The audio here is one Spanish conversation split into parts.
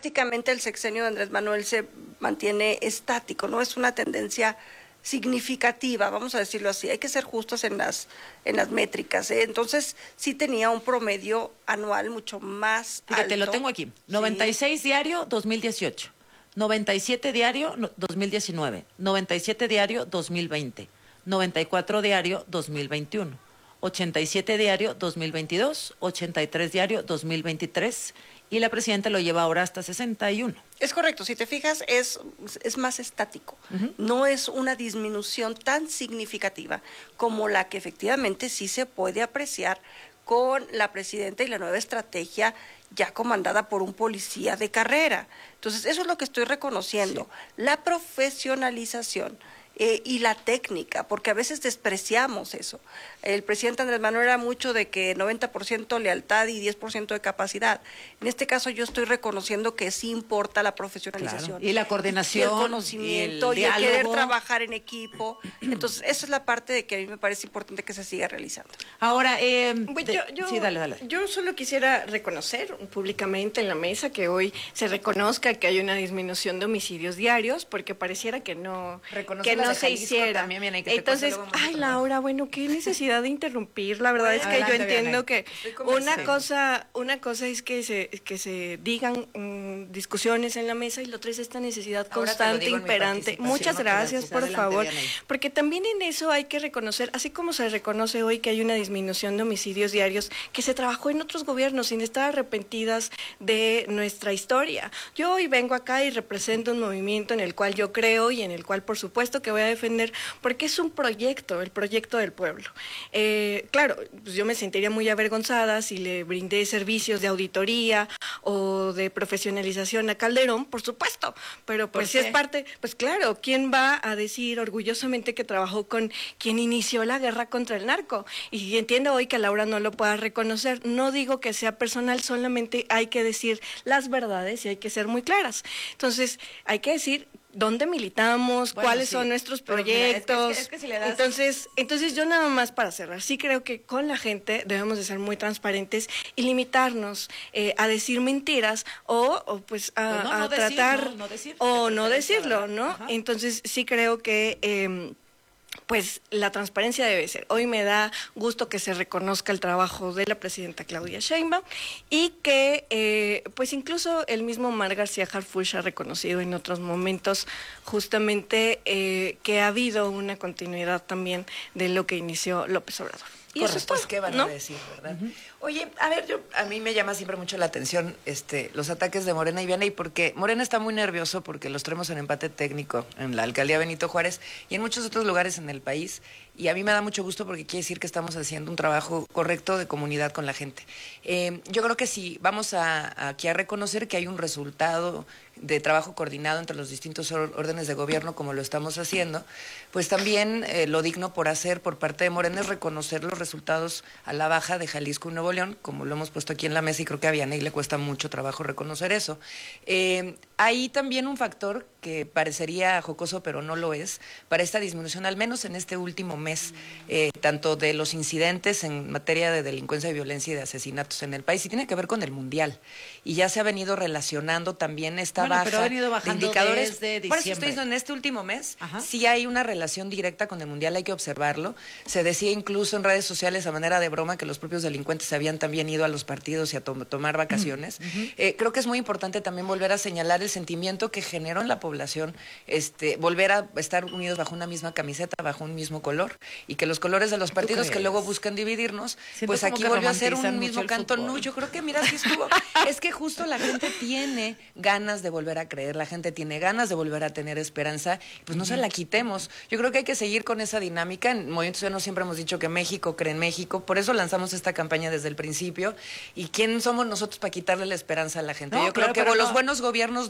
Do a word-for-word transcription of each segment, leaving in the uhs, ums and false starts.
prácticamente el sexenio de Andrés Manuel se mantiene estático, no es una tendencia significativa, vamos a decirlo así, hay que ser justos en las, en las métricas, ¿eh? Entonces sí tenía un promedio anual mucho más Fíjate, alto. lo tengo aquí, noventa y seis Sí. diario dos mil dieciocho, noventa y siete diario dos mil diecinueve, noventa y siete diario dos mil veinte, noventa y cuatro diario dos mil veintiuno, ochenta y siete diario dos mil veintidós, ochenta y tres diario dos mil veintitrés y la presidenta lo lleva ahora hasta sesenta y uno. Es correcto, si te fijas es, es más estático, uh-huh. No es una disminución tan significativa como la que efectivamente sí se puede apreciar con la presidenta y la nueva estrategia ya comandada por un policía de carrera. Entonces eso es lo que estoy reconociendo, sí. La profesionalización eh, y la técnica, porque a veces despreciamos eso. El presidente Andrés Manuel era mucho de que noventa por ciento lealtad y diez por ciento de capacidad. En este caso yo estoy reconociendo que sí importa la profesionalización. Claro. Y la coordinación. Y el conocimiento y el, y el querer trabajar en equipo. Entonces esa es la parte de que a mí me parece importante que se siga realizando. Ahora, eh, pues de, yo, yo, sí, dale, dale. Yo solo quisiera reconocer públicamente en la mesa que hoy se reconozca que hay una disminución de homicidios diarios, porque pareciera que no, que no se hiciera. También, viene, que Entonces, ay, Laura, bueno, qué necesidad de interrumpir. La verdad bueno, es que adelante, yo entiendo Vianey. Que una cosa, una cosa es que se, que se digan um, discusiones en la mesa y la otra es esta necesidad ahora constante, imperante. Muchas gracias, por adelante, favor. Vianey. Porque también en eso hay que reconocer, así como se reconoce hoy que hay una disminución de homicidios diarios, que se trabajó en otros gobiernos sin estar arrepentidas de nuestra historia. Yo hoy vengo acá y represento un movimiento en el cual yo creo y en el cual por supuesto que voy a defender, porque es un proyecto, el proyecto del pueblo. Eh, claro, pues yo me sentiría muy avergonzada si le brindé servicios de auditoría o de profesionalización a Calderón, por supuesto, pero pues si es parte, pues claro, ¿quién va a decir orgullosamente que trabajó con quien inició la guerra contra el narco? Y entiendo hoy que Laura no lo pueda reconocer, no digo que sea personal, solamente hay que decir las verdades y hay que ser muy claras. Entonces, hay que decir dónde militamos, bueno, cuáles sí. son nuestros proyectos. Mira, es que, es que si le das... Entonces, entonces yo nada más para cerrar, sí creo que con la gente debemos de ser muy transparentes y limitarnos eh, a decir mentiras o, o pues a, pues no, a no tratar decir, no, no decir, o no decirlo, ¿no? Ajá. Entonces sí creo que eh, pues la transparencia debe ser. Hoy me da gusto que se reconozca el trabajo de la presidenta Claudia Sheinbaum y que eh, pues incluso el mismo Omar García Harfuch ha reconocido en otros momentos justamente eh, que ha habido una continuidad también de lo que inició López Obrador. Y eso es pues, ¿qué van ¿no? a decir, verdad? Uh-huh. Oye, a ver, yo a mí me llama siempre mucho la atención este los ataques de Morena y Vianey, porque Morena está muy nervioso porque los traemos en empate técnico en la alcaldía Benito Juárez y en muchos otros lugares en el país. Y a mí me da mucho gusto porque quiere decir que estamos haciendo un trabajo correcto de comunidad con la gente. Eh, yo creo que sí, vamos a, aquí a reconocer que hay un resultado de trabajo coordinado entre los distintos or- órdenes de gobierno como lo estamos haciendo, pues también eh, lo digno por hacer por parte de Morena es reconocer los resultados a la baja de Jalisco y Nuevo León, como lo hemos puesto aquí en la mesa y creo que a Vianey le cuesta mucho trabajo reconocer eso. Eh, hay también un factor que parecería jocoso pero no lo es, para esta disminución, al menos en este último mes, eh, tanto de los incidentes en materia de delincuencia, de violencia y de asesinatos en el país, y tiene que ver con el mundial, y ya se ha venido relacionando también esta bueno, baja pero ha venido bajando de indicadores. Desde diciembre. Por eso estoy diciendo, en este último mes, Ajá. sí hay una relación directa con el mundial, hay que observarlo. Se decía incluso en redes sociales a manera de broma que los propios delincuentes habían también ido a los partidos y a to- tomar vacaciones. Uh-huh. Eh, creo que es muy importante también volver a señalar el sentimiento que generó en la población, este, volver a estar unidos bajo una misma camiseta, bajo un mismo color, y que los colores de los partidos que luego buscan dividirnos, Siento pues aquí volvió a ser un mismo canto. No, fútbol. yo creo que mira, sí estuvo. Es que justo la gente tiene ganas de volver a creer, la gente tiene ganas de volver a tener esperanza, pues no uh-huh. se la quitemos. Yo creo que hay que seguir con esa dinámica. En Movimiento Ciudadano siempre hemos dicho que México cree en México, por eso lanzamos esta campaña desde el principio. ¿Y quién somos nosotros para quitarle la esperanza a la gente? No, yo claro, creo que pero los no. buenos gobiernos dan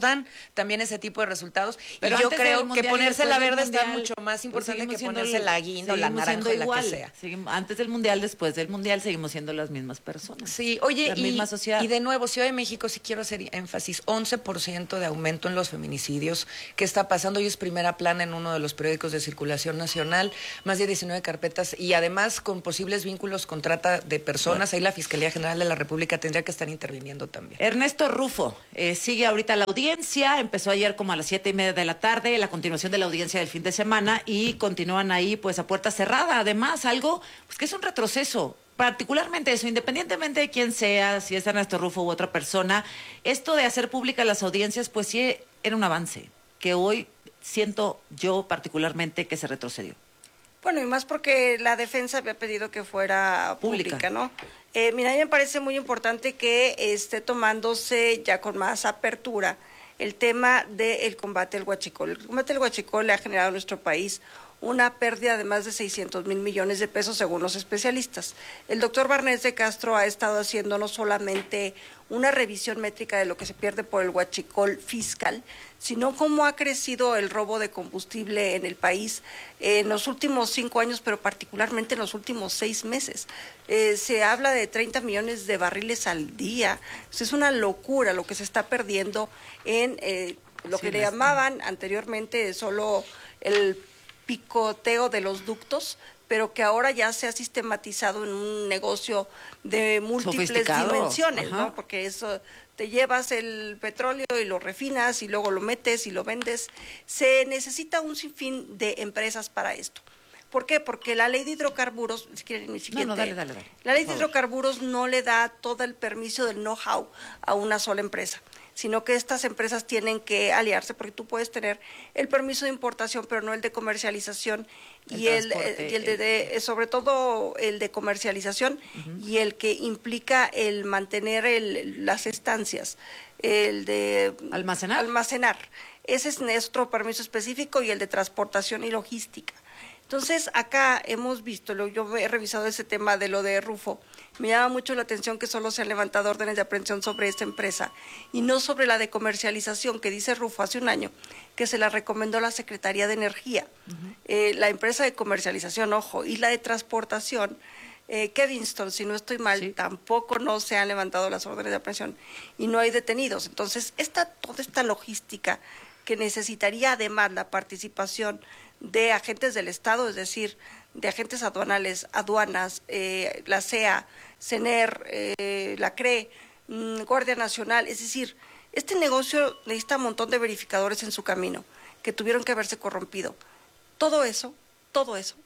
dan también ese tipo de resultados. Pero y yo antes creo del que mundial y ponerse después la del verde está mundial, mucho más pues importante seguimos que siendo ponerse el- la guinda o la seguimos naranja siendo o la igual. que sea. Seguimos- antes del mundial, después del mundial, seguimos siendo las mismas personas. Sí, oye, la y, misma sociedad. y de nuevo, Ciudad de México, sí quiero hacer énfasis, once por ciento de aumento en los feminicidios. ¿Qué está pasando? Hoy es primera plana en uno de los periódicos de circulación nacional, más de diecinueve carpetas y además con posibles vínculos con trata de personas. Ahí la Fiscalía General de la República tendría que estar interviniendo también. Ernesto Rufo, eh, sigue ahorita la audiencia, empezó ayer como a las siete y media de la tarde, la continuación de la audiencia del fin de semana y continúan ahí pues a puerta cerrada. Además, algo pues que es un retroceso. Particularmente eso, independientemente de quién sea, si es Ernesto Rufo u otra persona, esto de hacer públicas las audiencias, pues sí era un avance, que hoy siento yo particularmente que se retrocedió. Bueno, y más porque la defensa había pedido que fuera pública, Pública. ¿no? Eh, mira, a mí me parece muy importante que esté tomándose ya con más apertura el tema del combate al huachicol. El combate al huachicol le ha generado a nuestro país una pérdida de más de seiscientos mil millones de pesos según los especialistas. El doctor Barnés de Castro ha estado haciendo no solamente una revisión métrica de lo que se pierde por el huachicol fiscal, sino cómo ha crecido el robo de combustible en el país en los últimos cinco años, pero particularmente en los últimos seis meses. Eh, se habla de treinta millones de barriles al día. Eso es una locura lo que se está perdiendo en eh, lo Sí, que le no está. llamaban anteriormente solo el picoteo de los ductos, pero que ahora ya se ha sistematizado en un negocio de múltiples Sofisticado. dimensiones, Ajá. ¿no? Porque eso, te llevas el petróleo y lo refinas y luego lo metes y lo vendes. Se necesita un sinfín de empresas para esto. ¿Por qué? Porque la ley de hidrocarburos, si quieren mi siguiente, No, no, dale, dale, dale, la ley por de favor. hidrocarburos no le da todo el permiso del know-how a una sola empresa, sino que estas empresas tienen que aliarse porque tú puedes tener el permiso de importación, pero no el de comercialización El y el, transporte, y el de, de- sobre todo el de comercialización y el que implica el mantener el- las estancias, el de ¿Almacenar? almacenar. Ese es nuestro permiso específico y el de transportación y logística. Entonces, acá hemos visto, lo- yo he revisado ese tema de lo de Rufo, me llama mucho la atención que solo se han levantado órdenes de aprehensión sobre esta empresa y no sobre la de comercialización que dice Rufo hace un año, que se la recomendó la Secretaría de Energía. Eh, la empresa de comercialización, ojo, y la de transportación, eh, Kevinston, si no estoy mal, Sí. tampoco no se han levantado las órdenes de aprehensión y no hay detenidos. Entonces, esta, toda esta logística que necesitaría además la participación de agentes del Estado, es decir, de agentes aduanales, aduanas, eh, la C E A, CENER, eh, la C R E, mm, Guardia Nacional, es decir, este negocio necesita un montón de verificadores en su camino, que tuvieron que haberse corrompido. Todo eso, todo eso,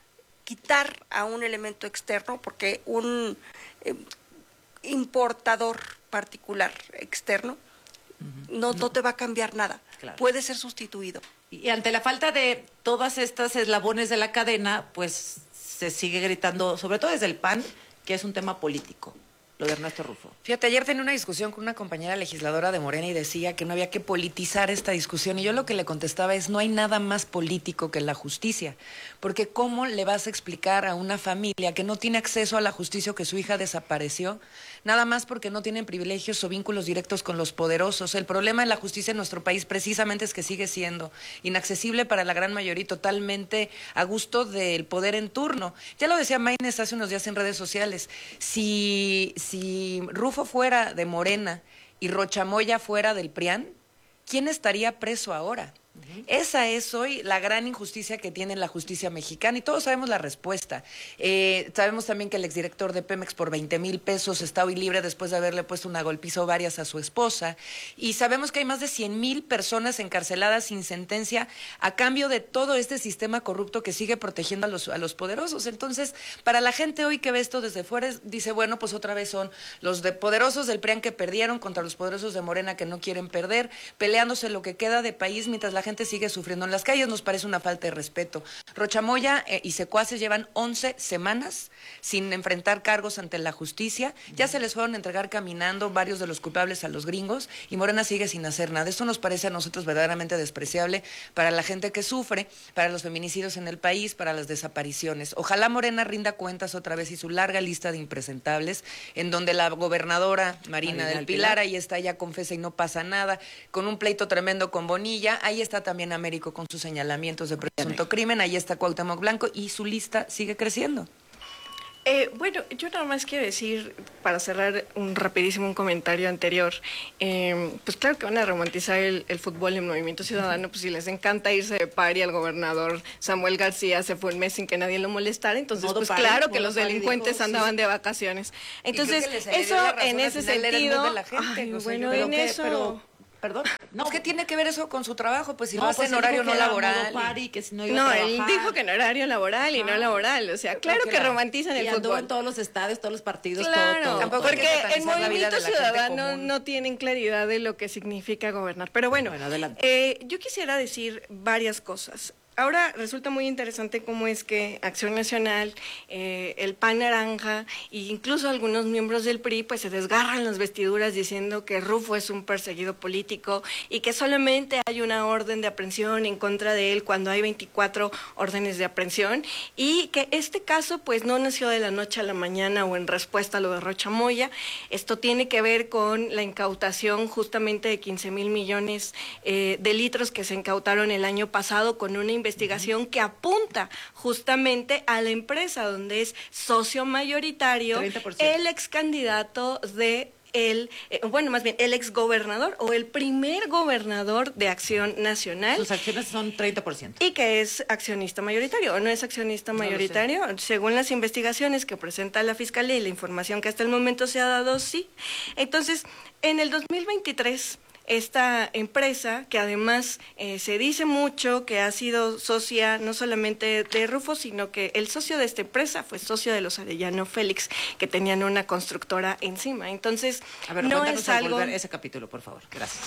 quitar a un elemento externo, porque un eh, importador particular externo no, no te va a cambiar nada, Claro. puede ser sustituido. Y ante la falta de todas estas eslabones de la cadena, pues se sigue gritando, sobre todo desde el P A N, que es un tema político, lo de Ernesto Rufo. Fíjate, ayer tenía una discusión con una compañera legisladora de Morena y decía que no había que politizar esta discusión. Y yo lo que le contestaba es, no hay nada más político que la justicia. Porque ¿cómo le vas a explicar a una familia que no tiene acceso a la justicia o que su hija desapareció? Nada más porque no tienen privilegios o vínculos directos con los poderosos. El problema de la justicia en nuestro país precisamente es que sigue siendo inaccesible para la gran mayoría y totalmente a gusto del poder en turno. Ya lo decía Maynes hace unos días en redes sociales. Si, si Rufo fuera de Morena y Rochamoya fuera del P R I A N, ¿quién estaría preso ahora? Uh-huh. Esa es hoy la gran injusticia que tiene la justicia mexicana y todos sabemos la respuesta. Eh, sabemos también que el exdirector de Pemex por veinte mil pesos está hoy libre después de haberle puesto una golpiza varias a su esposa y sabemos que hay más de cien mil personas encarceladas sin sentencia a cambio de todo este sistema corrupto que sigue protegiendo a los, a los poderosos. Entonces, para la gente hoy que ve esto desde fuera, dice, bueno, pues otra vez son los de poderosos del P R I A N que perdieron contra los poderosos de Morena que no quieren perder, peleándose lo que queda de país mientras la la gente sigue sufriendo en las calles, nos parece una falta de respeto. Rocha Moya eh, y secuaces llevan once semanas sin enfrentar cargos ante la justicia, ya se les fueron a entregar caminando varios de los culpables a los gringos y Morena sigue sin hacer nada. Esto nos parece a nosotros verdaderamente despreciable para la gente que sufre, para los feminicidios en el país, para las desapariciones. Ojalá Morena rinda cuentas otra vez y su larga lista de impresentables, en donde la gobernadora Marina, Marina del, del Pilar, Pilar, ahí está, ya confesa y no pasa nada, con un pleito tremendo con Bonilla, ahí está también Américo con sus señalamientos de presunto crimen, ahí está Cuauhtémoc Blanco y su lista sigue creciendo. Eh, bueno, yo nada más quiero decir, para cerrar un rapidísimo un comentario anterior, eh, pues claro que van a romantizar el, el fútbol en Movimiento Ciudadano, pues si les encanta irse de party al gobernador Samuel García, se fue un mes sin que nadie lo molestara, entonces modo pues party, claro que los delincuentes dijo, andaban sí. de vacaciones. Entonces, eso en ese sentido, de la gente, ay, bueno, en qué, eso... Pero... Perdón. No, ¿qué tiene que ver eso con su trabajo? Pues si no, lo hace pues en horario no laboral. Y que si no, iba no a él dijo que en horario laboral y ah. no laboral. O sea, claro que, que romantizan el y fútbol. en todos los estadios, todos los partidos, claro, todo, todo. Tampoco porque el Movimiento Ciudadano no tienen claridad de lo que significa gobernar. Pero bueno, bueno adelante. Eh, yo quisiera decir varias cosas. Ahora resulta muy interesante cómo es que Acción Nacional, eh, el P A N Naranja e incluso algunos miembros del P R I pues se desgarran las vestiduras diciendo que Rufo es un perseguido político y que solamente hay una orden de aprehensión en contra de él cuando hay veinticuatro órdenes de aprehensión y que este caso pues no nació de la noche a la mañana o en respuesta a lo de Rocha Moya. Esto tiene que ver con la incautación justamente de quince mil millones eh, de litros que se incautaron el año pasado con una investigación investigación que apunta justamente a la empresa donde es socio mayoritario treinta por ciento. El ex candidato de el, eh, bueno, más bien el ex gobernador o el primer gobernador de Acción Nacional. Sus acciones son treinta por ciento. Y que es accionista mayoritario, ¿o no es accionista mayoritario? No según las investigaciones que presenta la Fiscalía y la información que hasta el momento se ha dado, sí. Entonces, en el dos mil veintitrés... esta empresa, que además eh, se dice mucho que ha sido socia no solamente de Rufo, sino que el socio de esta empresa fue socio de los Arellano Félix, que tenían una constructora encima. Entonces, a ver, no es algo... volver ese capítulo, por favor. Gracias.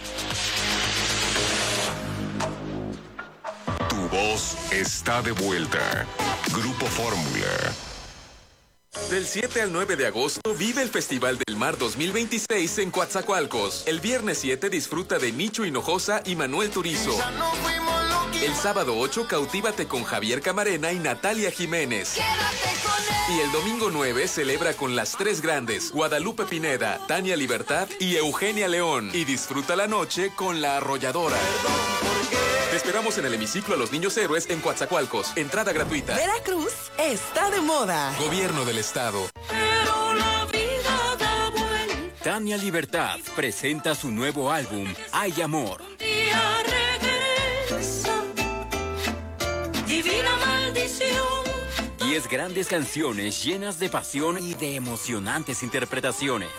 Tu voz está de vuelta. Grupo Fórmula. Del siete al nueve de agosto vive el Festival del Mar dos mil veintiséis en Coatzacoalcos. El viernes siete disfruta de Nicho Hinojosa y Manuel Turizo. El sábado ocho cautívate con Javier Camarena y Natalia Jiménez. Y el domingo nueve celebra con las tres grandes, Guadalupe Pineda, Tania Libertad y Eugenia León. Y disfruta la noche con La Arrolladora. Te esperamos en el hemiciclo a los Niños Héroes en Coatzacoalcos. Entrada gratuita. Veracruz está de moda. Gobierno del Estado. Pero la vida da vuelta. Tania Libertad presenta su nuevo álbum, Hay Amor. Un día regresa, divina maldición. Diez grandes canciones llenas de pasión y de emocionantes interpretaciones.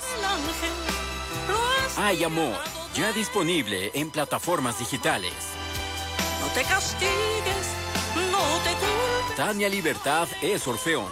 Hay Amor, ya disponible en plataformas digitales. No te castigues, no te culpes. Tania Libertad es Orfeón.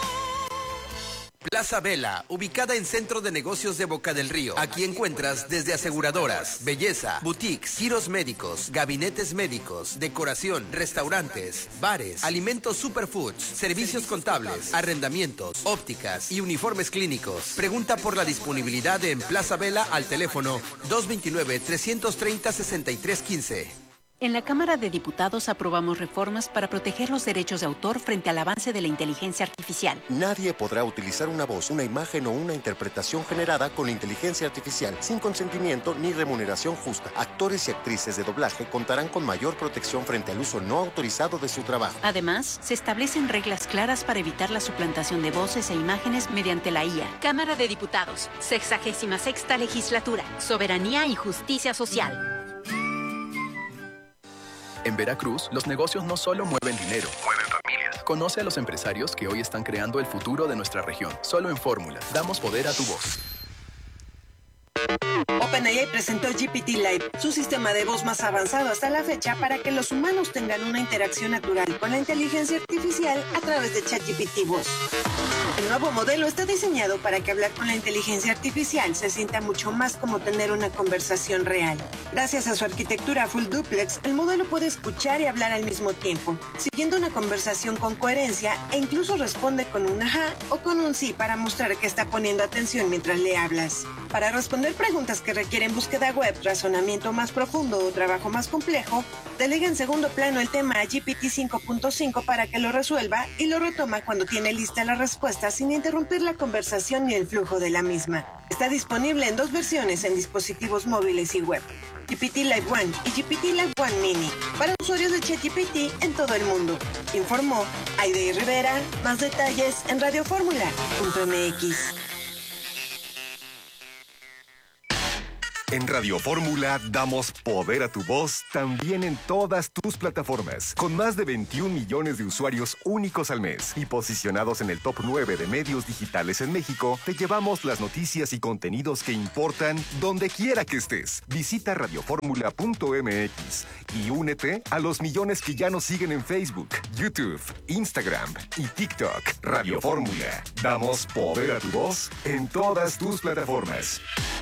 Plaza Vela, ubicada en Centro de Negocios de Boca del Río. Aquí encuentras desde aseguradoras, belleza, boutiques, giros médicos, gabinetes médicos, decoración, restaurantes, bares, alimentos superfoods, servicios contables, arrendamientos, ópticas y uniformes clínicos. Pregunta por la disponibilidad en Plaza Vela al teléfono dos dos nueve, tres tres cero, seis tres uno cinco. En la Cámara de Diputados aprobamos reformas para proteger los derechos de autor frente al avance de la inteligencia artificial. Nadie podrá utilizar una voz, una imagen o una interpretación generada con la inteligencia artificial sin consentimiento ni remuneración justa. Actores y actrices de doblaje contarán con mayor protección frente al uso no autorizado de su trabajo. Además, se establecen reglas claras para evitar la suplantación de voces e imágenes mediante la I A. Cámara de Diputados, sexagésima sexta legislatura, soberanía y justicia social. En Veracruz, los negocios no solo mueven dinero, mueven familias. Conoce a los empresarios que hoy están creando el futuro de nuestra región. Solo en Fórmula, damos poder a tu voz. OpenAI presentó G P T Live, su sistema de voz más avanzado hasta la fecha para que los humanos tengan una interacción natural con la inteligencia artificial a través de ChatGPT Voz. El nuevo modelo está diseñado para que hablar con la inteligencia artificial se sienta mucho más como tener una conversación real. Gracias a su arquitectura full duplex, el modelo puede escuchar y hablar al mismo tiempo, siguiendo una conversación con coherencia e incluso responde con un ajá o con un sí para mostrar que está poniendo atención mientras le hablas. Para responder preguntas que requieren búsqueda web, razonamiento más profundo o trabajo más complejo, delega en segundo plano el tema a G P T cinco punto cinco para que lo resuelva y lo retoma cuando tiene lista la respuesta sin interrumpir la conversación ni el flujo de la misma. Está disponible en dos versiones en dispositivos móviles y web, G P T Live One y G P T Live One Mini, para usuarios de ChatGPT en todo el mundo. Informó Aide Rivera. Más detalles en radioformula punto m x. En Radio Fórmula damos poder a tu voz también en todas tus plataformas, con más de veintiún millones de usuarios únicos al mes y posicionados en el top nueve de medios digitales en México. Te llevamos las noticias y contenidos que importan donde quiera que estés. Visita radioformula punto m x y únete a los millones que ya nos siguen en Facebook, YouTube, Instagram y TikTok. Radio Fórmula, damos poder a tu voz en todas tus plataformas.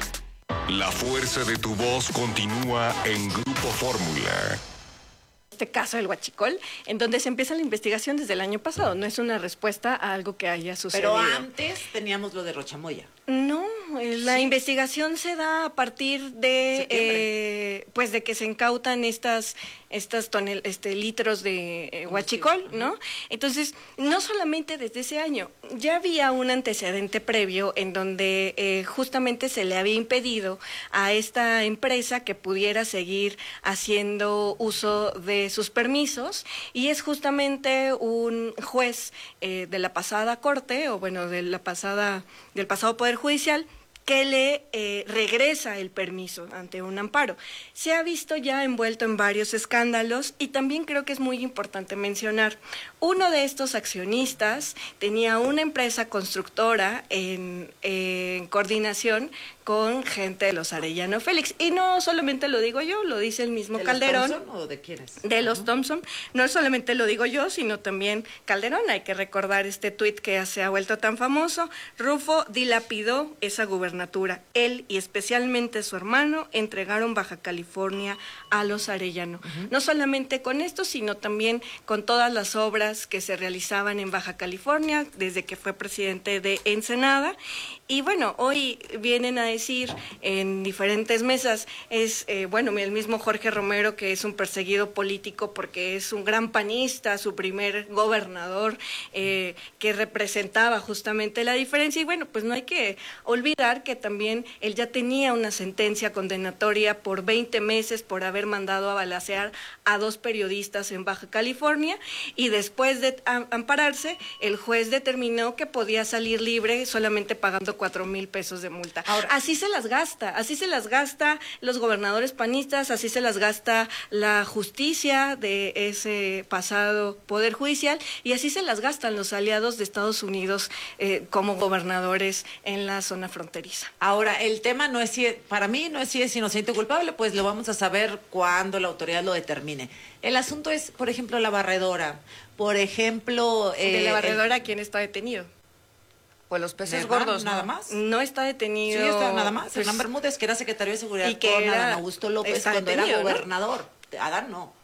La fuerza de tu voz continúa en Grupo Fórmula. Este caso del huachicol, en donde se empieza la investigación desde el año pasado. No es una respuesta a algo que haya sucedido. Pero antes teníamos lo de Rochamoya. No, la sí. investigación se da a partir de eh, pues de que se incautan estas estas tonel, este litros de eh, huachicol, ¿no? Entonces, no solamente desde ese año, ya había un antecedente previo en donde eh, justamente se le había impedido a esta empresa que pudiera seguir haciendo uso de sus permisos, y es justamente un juez eh, de la pasada corte, o bueno, de la pasada del pasado Poder Judicial, que le eh, regresa el permiso ante un amparo. Se ha visto ya envuelto en varios escándalos, y también creo que es muy importante mencionar, uno de estos accionistas tenía una empresa constructora en, en coordinación con gente de los Arellano Félix, y no solamente lo digo yo, lo dice el mismo ¿De Calderón. ¿De los Thompson o de quiénes? De uh-huh. los Thompson. No solamente lo digo yo, sino también Calderón. Hay que recordar este tuit que se ha vuelto tan famoso. Rufo dilapidó esa gubernatura. Él y especialmente su hermano entregaron Baja California a los Arellano. Uh-huh. No solamente con esto, sino también con todas las obras que se realizaban en Baja California desde que fue presidente de Ensenada. Y bueno, hoy vienen a decir en diferentes mesas, es, eh, bueno, el mismo Jorge Romero, que es un perseguido político porque es un gran panista, su primer gobernador, eh, que representaba justamente la diferencia. Y bueno, pues no hay que olvidar que también él ya tenía una sentencia condenatoria por veinte meses por haber mandado a balacear a dos periodistas en Baja California, y después de ampararse, el juez determinó que podía salir libre solamente pagando cuatro mil pesos de multa. Ahora, así se las gasta, así se las gasta los gobernadores panistas, así se las gasta la justicia de ese pasado Poder Judicial, y así se las gastan los aliados de Estados Unidos eh, como gobernadores en la zona fronteriza. Ahora, el tema no es si, para mí no es si es inocente o culpable, pues lo vamos a saber cuando la autoridad lo determine. El asunto es, por ejemplo, la barredora, por ejemplo... Eh, de la barredora, el... ¿quién está detenido? Pues los peces gordos, nada más. No está detenido. Sí, está nada más. Hernán Bermúdez, que era secretario de Seguridad y que con era, Adán Augusto López cuando detenido, era gobernador. ¿No? Adán no.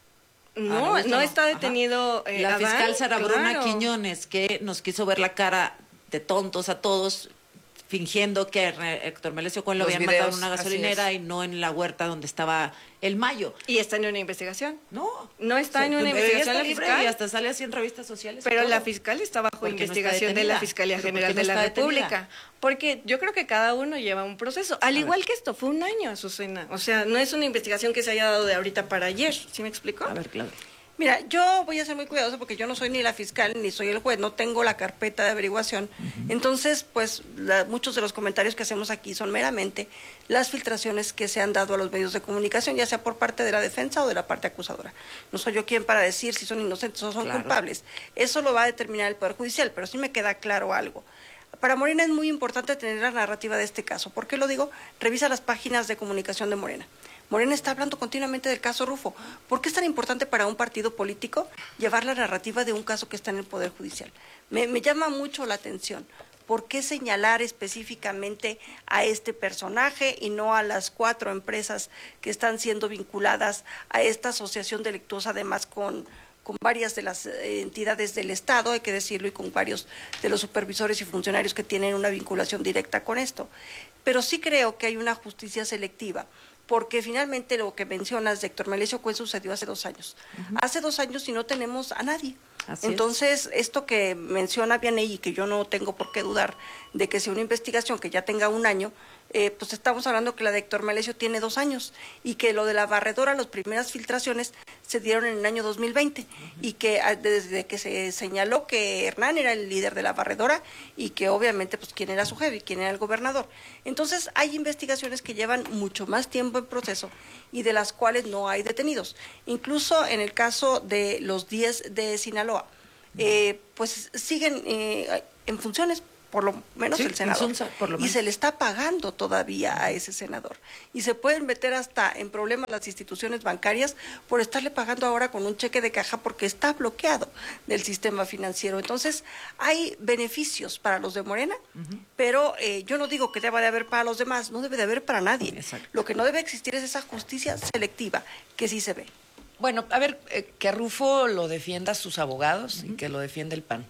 No, Adán no está detenido. Eh, la Adán, fiscal Sara claro. Bruna Quiñones, que nos quiso ver la cara de tontos a todos, fingiendo que Héctor Melesio Cohen lo Los habían videos, matado en una gasolinera y no en la huerta donde estaba el Mayo. ¿Y está en una investigación? No. No está o sea, en una investigación la fiscal. Y hasta sale así en revistas sociales. Pero la fiscal está bajo porque investigación no está de la Fiscalía General no de la República. Detenida? Porque yo creo que cada uno lleva un proceso. Al a igual ver. que esto, fue un año, Azucena. O sea, no es una investigación que se haya dado de ahorita para ayer. ¿Sí me explico? A ver, claro. Mira, yo voy a ser muy cuidadosa porque yo no soy ni la fiscal ni soy el juez, no tengo la carpeta de averiguación. Uh-huh. Entonces, pues la, muchos de los comentarios que hacemos aquí son meramente las filtraciones que se han dado a los medios de comunicación, ya sea por parte de la defensa o de la parte acusadora. No soy yo quien para decir si son inocentes o son claro. culpables. Eso lo va a determinar el Poder Judicial, pero sí me queda claro algo. Para Morena es muy importante tener la narrativa de este caso. ¿Por qué lo digo? Revisa las páginas de comunicación de Morena. Morena está hablando continuamente del caso Rufo. ¿Por qué es tan importante para un partido político llevar la narrativa de un caso que está en el Poder Judicial? Me, me llama mucho la atención. ¿Por qué señalar específicamente a este personaje y no a las cuatro empresas que están siendo vinculadas a esta asociación delictuosa, además con, con varias de las entidades del Estado, hay que decirlo, y con varios de los supervisores y funcionarios que tienen una vinculación directa con esto? Pero sí creo que hay una justicia selectiva, porque finalmente lo que mencionas de Héctor Melesio Cuen sucedió hace dos años. Uh-huh. Hace dos años y no tenemos a nadie. Así Entonces, es. esto que menciona Vianey, y que yo no tengo por qué dudar de que sea una investigación que ya tenga un año, eh, pues estamos hablando que la de Héctor Melesio tiene dos años, y que lo de la barredora, las primeras filtraciones se dieron en el año dos mil veinte, uh-huh. y que desde que se señaló que Hernán era el líder de la barredora, y que obviamente pues quién era su jefe, quién era el gobernador. Entonces, hay investigaciones que llevan mucho más tiempo en proceso y de las cuales no hay detenidos. Incluso en el caso de los diez de Sinaloa, eh, pues siguen eh, en funciones, por lo menos sí, el senador, Sunza, por lo menos. Y se le está pagando todavía a ese senador, y se pueden meter hasta en problemas las instituciones bancarias por estarle pagando ahora con un cheque de caja porque está bloqueado del sistema financiero. Entonces hay beneficios para los de Morena, uh-huh. pero eh, yo no digo que deba de haber para los demás, no debe de haber para nadie. Exacto. Lo que no debe existir es esa justicia selectiva que sí se ve. Bueno, a ver, eh, que a Rufo lo defienda sus abogados, uh-huh. y que lo defienda el P A N.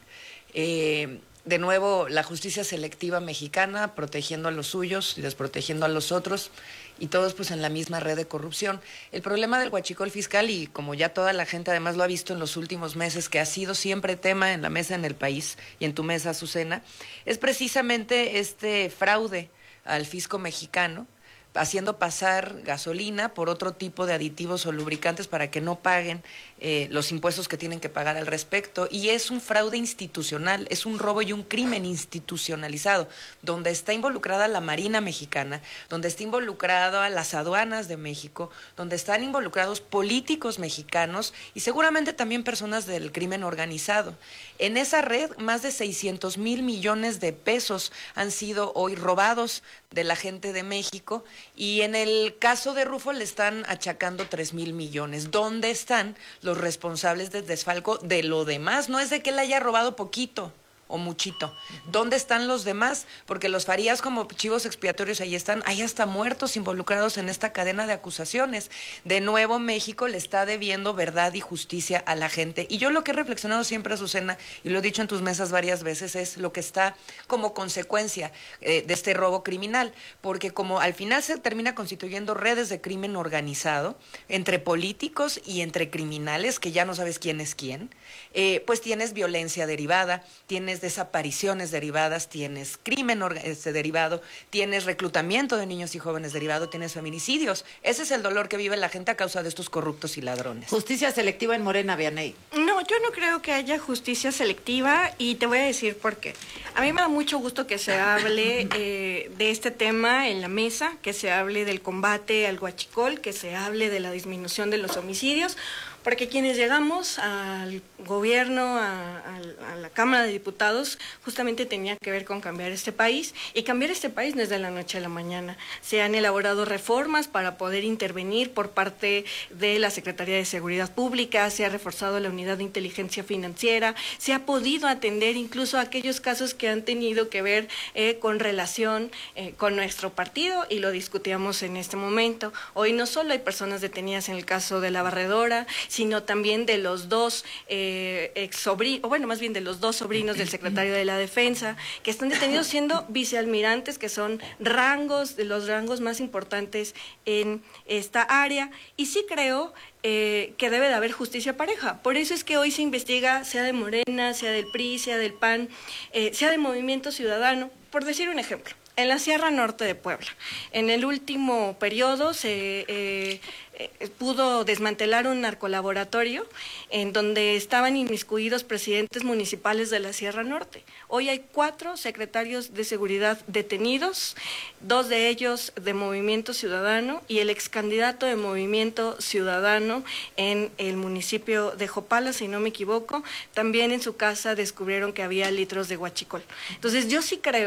Eh, De nuevo, la justicia selectiva mexicana, protegiendo a los suyos y desprotegiendo a los otros, y todos pues en la misma red de corrupción. El problema del huachicol fiscal, y como ya toda la gente además lo ha visto en los últimos meses, que ha sido siempre tema en la mesa en el país y en tu mesa, Azucena, es precisamente este fraude al fisco mexicano, haciendo pasar gasolina por otro tipo de aditivos o lubricantes para que no paguen eh, los impuestos que tienen que pagar al respecto. Y es un fraude institucional, es un robo y un crimen institucionalizado, donde está involucrada la Marina Mexicana, donde está involucrada las aduanas de México, donde están involucrados políticos mexicanos y seguramente también personas del crimen organizado. En esa red, más de seiscientos mil millones de pesos han sido hoy robados de la gente de México, y en el caso de Rufo le están achacando tres mil millones. ¿Dónde están los responsables del desfalco de lo demás? No es de que él haya robado poquito o muchito. ¿Dónde están los demás? Porque los Farías, como chivos expiatorios, ahí están, hay hasta muertos involucrados en esta cadena de acusaciones. De nuevo, México le está debiendo verdad y justicia a la gente. Y yo lo que he reflexionado siempre, Azucena, y lo he dicho en tus mesas varias veces, es lo que está como consecuencia eh, de este robo criminal. Porque como al final se termina constituyendo redes de crimen organizado entre políticos y entre criminales, que ya no sabes quién es quién, eh, pues tienes violencia derivada, tienes desapariciones derivadas, tienes crimen este, derivado, tienes reclutamiento de niños y jóvenes derivado, tienes feminicidios. Ese es el dolor que vive la gente a causa de estos corruptos y ladrones. Justicia selectiva en Morena, Vianey. No, yo no creo que haya justicia selectiva, y te voy a decir por qué. A mí me da mucho gusto que se hable eh, de este tema en la mesa, que se hable del combate al huachicol, que se hable de la disminución de los homicidios, porque quienes llegamos al gobierno, a, a, a la Cámara de Diputados, justamente tenía que ver con cambiar este país, y cambiar este país no es de la noche a la mañana. Se han elaborado reformas para poder intervenir por parte de la Secretaría de Seguridad Pública, se ha reforzado la unidad de inteligencia financiera, se ha podido atender incluso aquellos casos que han tenido que ver eh, con relación eh, con nuestro partido, y lo discutíamos en este momento. Hoy no solo hay personas detenidas en el caso de la barredora, sino también de los dos eh, ex sobrinos, o bueno, más bien de los dos sobrinos del secretario de la Defensa, que están detenidos siendo vicealmirantes, que son rangos, de los rangos más importantes en esta área. Y sí creo eh, que debe de haber justicia pareja. Por eso es que hoy se investiga, sea de Morena, sea del P R I, sea del P A N, eh, sea de Movimiento Ciudadano, por decir un ejemplo. En la Sierra Norte de Puebla, en el último periodo se eh, eh, pudo desmantelar un narcolaboratorio en donde estaban inmiscuidos presidentes municipales de la Sierra Norte. Hoy hay cuatro secretarios de seguridad detenidos, dos de ellos de Movimiento Ciudadano y el ex candidato de Movimiento Ciudadano en el municipio de Jopala, si no me equivoco. También en su casa descubrieron que había litros de huachicol. Entonces yo sí creo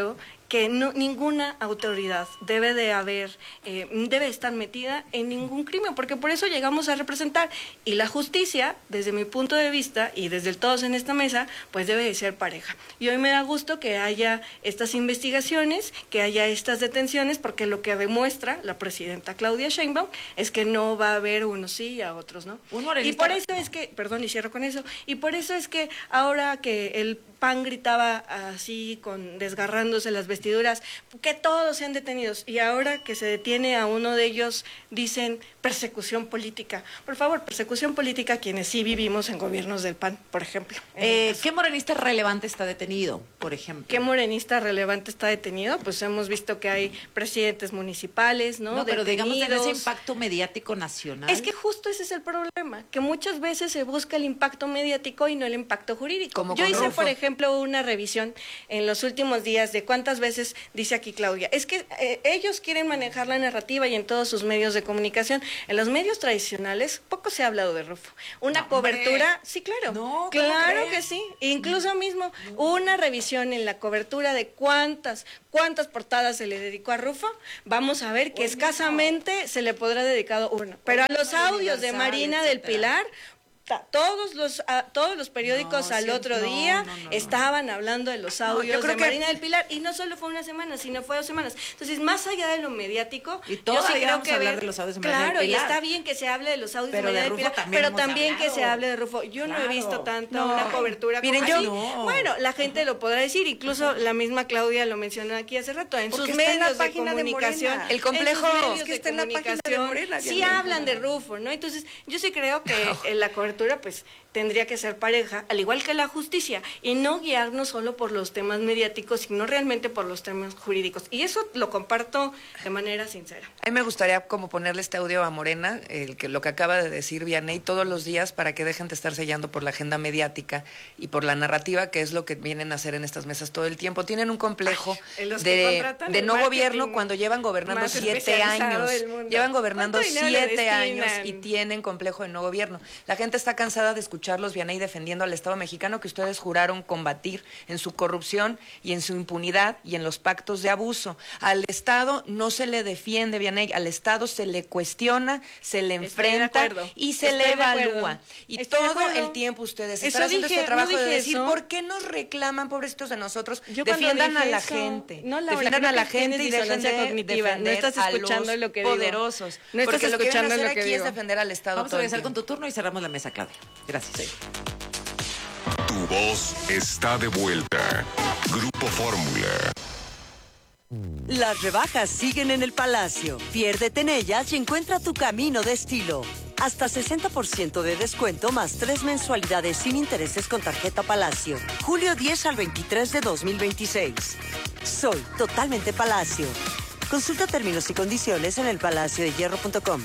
que no, ninguna autoridad debe de haber, eh, debe estar metida en ningún crimen, porque por eso llegamos a representar. Y la justicia, desde mi punto de vista, y desde el todos en esta mesa, pues debe de ser pareja. Y hoy me da gusto que haya estas investigaciones, que haya estas detenciones, porque lo que demuestra la presidenta Claudia Sheinbaum es que no va a haber unos sí y a otros no. Y por eso es que, perdón, y cierro con eso, y por eso es que ahora que el P A N gritaba así, con desgarrándose las vestiduras, que todos sean detenidos, y ahora que se detiene a uno de ellos, dicen persecución política. Por favor, persecución política a quienes sí vivimos en gobiernos del P A N, por ejemplo. Eh, ¿Qué morenista relevante está detenido, por ejemplo? ¿Qué morenista relevante está detenido? Pues hemos visto que hay presidentes municipales, ¿no? No, pero detenidos. digamos en ese impacto mediático nacional. Es que justo ese es el problema, que muchas veces se busca el impacto mediático y no el impacto jurídico. Como Yo hice, Rufo. por ejemplo, una revisión en los últimos días de cuántas veces dice aquí Claudia. Es que eh, ellos quieren manejar la narrativa y en todos sus medios de comunicación. En los medios tradicionales poco se ha hablado de Rufo. Una No, cobertura, hombre. sí, claro. No, ¿cómo claro crees? que sí. Incluso mismo una revisión en la cobertura de cuántas, cuántas portadas se le dedicó a Rufo. Vamos a ver que Pues escasamente se le podrá dedicado una. Pero a los audios de Marina del Pilar, todos los a, todos los periódicos No, al sí, otro no, día no, no, no. estaban hablando de los No, yo audios creo de que- Marina del Pilar, y no solo fue una semana, sino fue dos semanas. Entonces, más allá de lo mediático, Y yo todavía sí creo vamos que a hablar ver- de los audios de Marina del claro, y Pilar. está bien que se hable de los audios Pero de Marina de del Rufo Pilar, también pero hemos también que hablado. se hable de Rufo. Yo no he Claro. visto tanta No. una cobertura Miren, como yo- así. no. Bueno, la gente lo podrá decir, incluso la misma Claudia lo mencionó aquí hace rato, en Porque sus está en la medios de página de comunicación. Morena. El complejo- en sus medios Es que de está en la página de comunicación, Morena, sí Diana. hablan de Rufo, ¿no? Entonces, yo sí creo que eh, la cobertura, pues, tendría que ser pareja, al igual que la justicia, y no guiarnos solo por los temas mediáticos, sino realmente por los temas jurídicos. Y eso lo comparto de manera sincera. A mí me gustaría como ponerle este audio a Morena, el que, lo que acaba de decir Vianey, todos los días para que dejen de estar sellando por la agenda mediática y por la narrativa, que es lo que vienen a hacer en estas mesas todo el tiempo. Tienen un complejo Ay, los que de, contratan de el no marketing gobierno cuando llevan gobernando más siete especializado años. del mundo. Llevan gobernando ¿Cuánto dinero le siete años destinan? y tienen complejo de no gobierno. La gente está cansada de escucharlos, Vianey, defendiendo al Estado mexicano que ustedes juraron combatir en su corrupción y en su impunidad y en los pactos de abuso. Al Estado no se le defiende, Vianey, al Estado se le cuestiona, se le Estoy de enfrenta acuerdo. y se Estoy le de acuerdo. evalúa. Y Estoy de todo acuerdo. el tiempo ustedes Eso están haciendo dije, este trabajo no de dije decir, eso. ¿por qué nos reclaman, pobrecitos de nosotros? Yo cuando Defiendan a dije la eso- gente. No, Laura, defiendan creo a la que tienes gente y dejen de disonancia cognitiva. No defender estás escuchando a los lo que digo. poderosos. No estás porque lo que vienen a escuchando hacer lo que aquí digo. es defender al Estado Vamos a todo el regresar con tiempo. tu turno y cerramos la mesa, Claudia. Gracias. Tu voz está de vuelta. Grupo Fórmula. Las rebajas siguen en el Palacio. Piérdete en ellas y encuentra tu camino de estilo. Hasta sesenta por ciento de descuento más tres mensualidades sin intereses con tarjeta Palacio. Julio diez al veintitrés de dos mil veintiséis. Soy totalmente Palacio. Consulta términos y condiciones en el palacio de hierro punto com.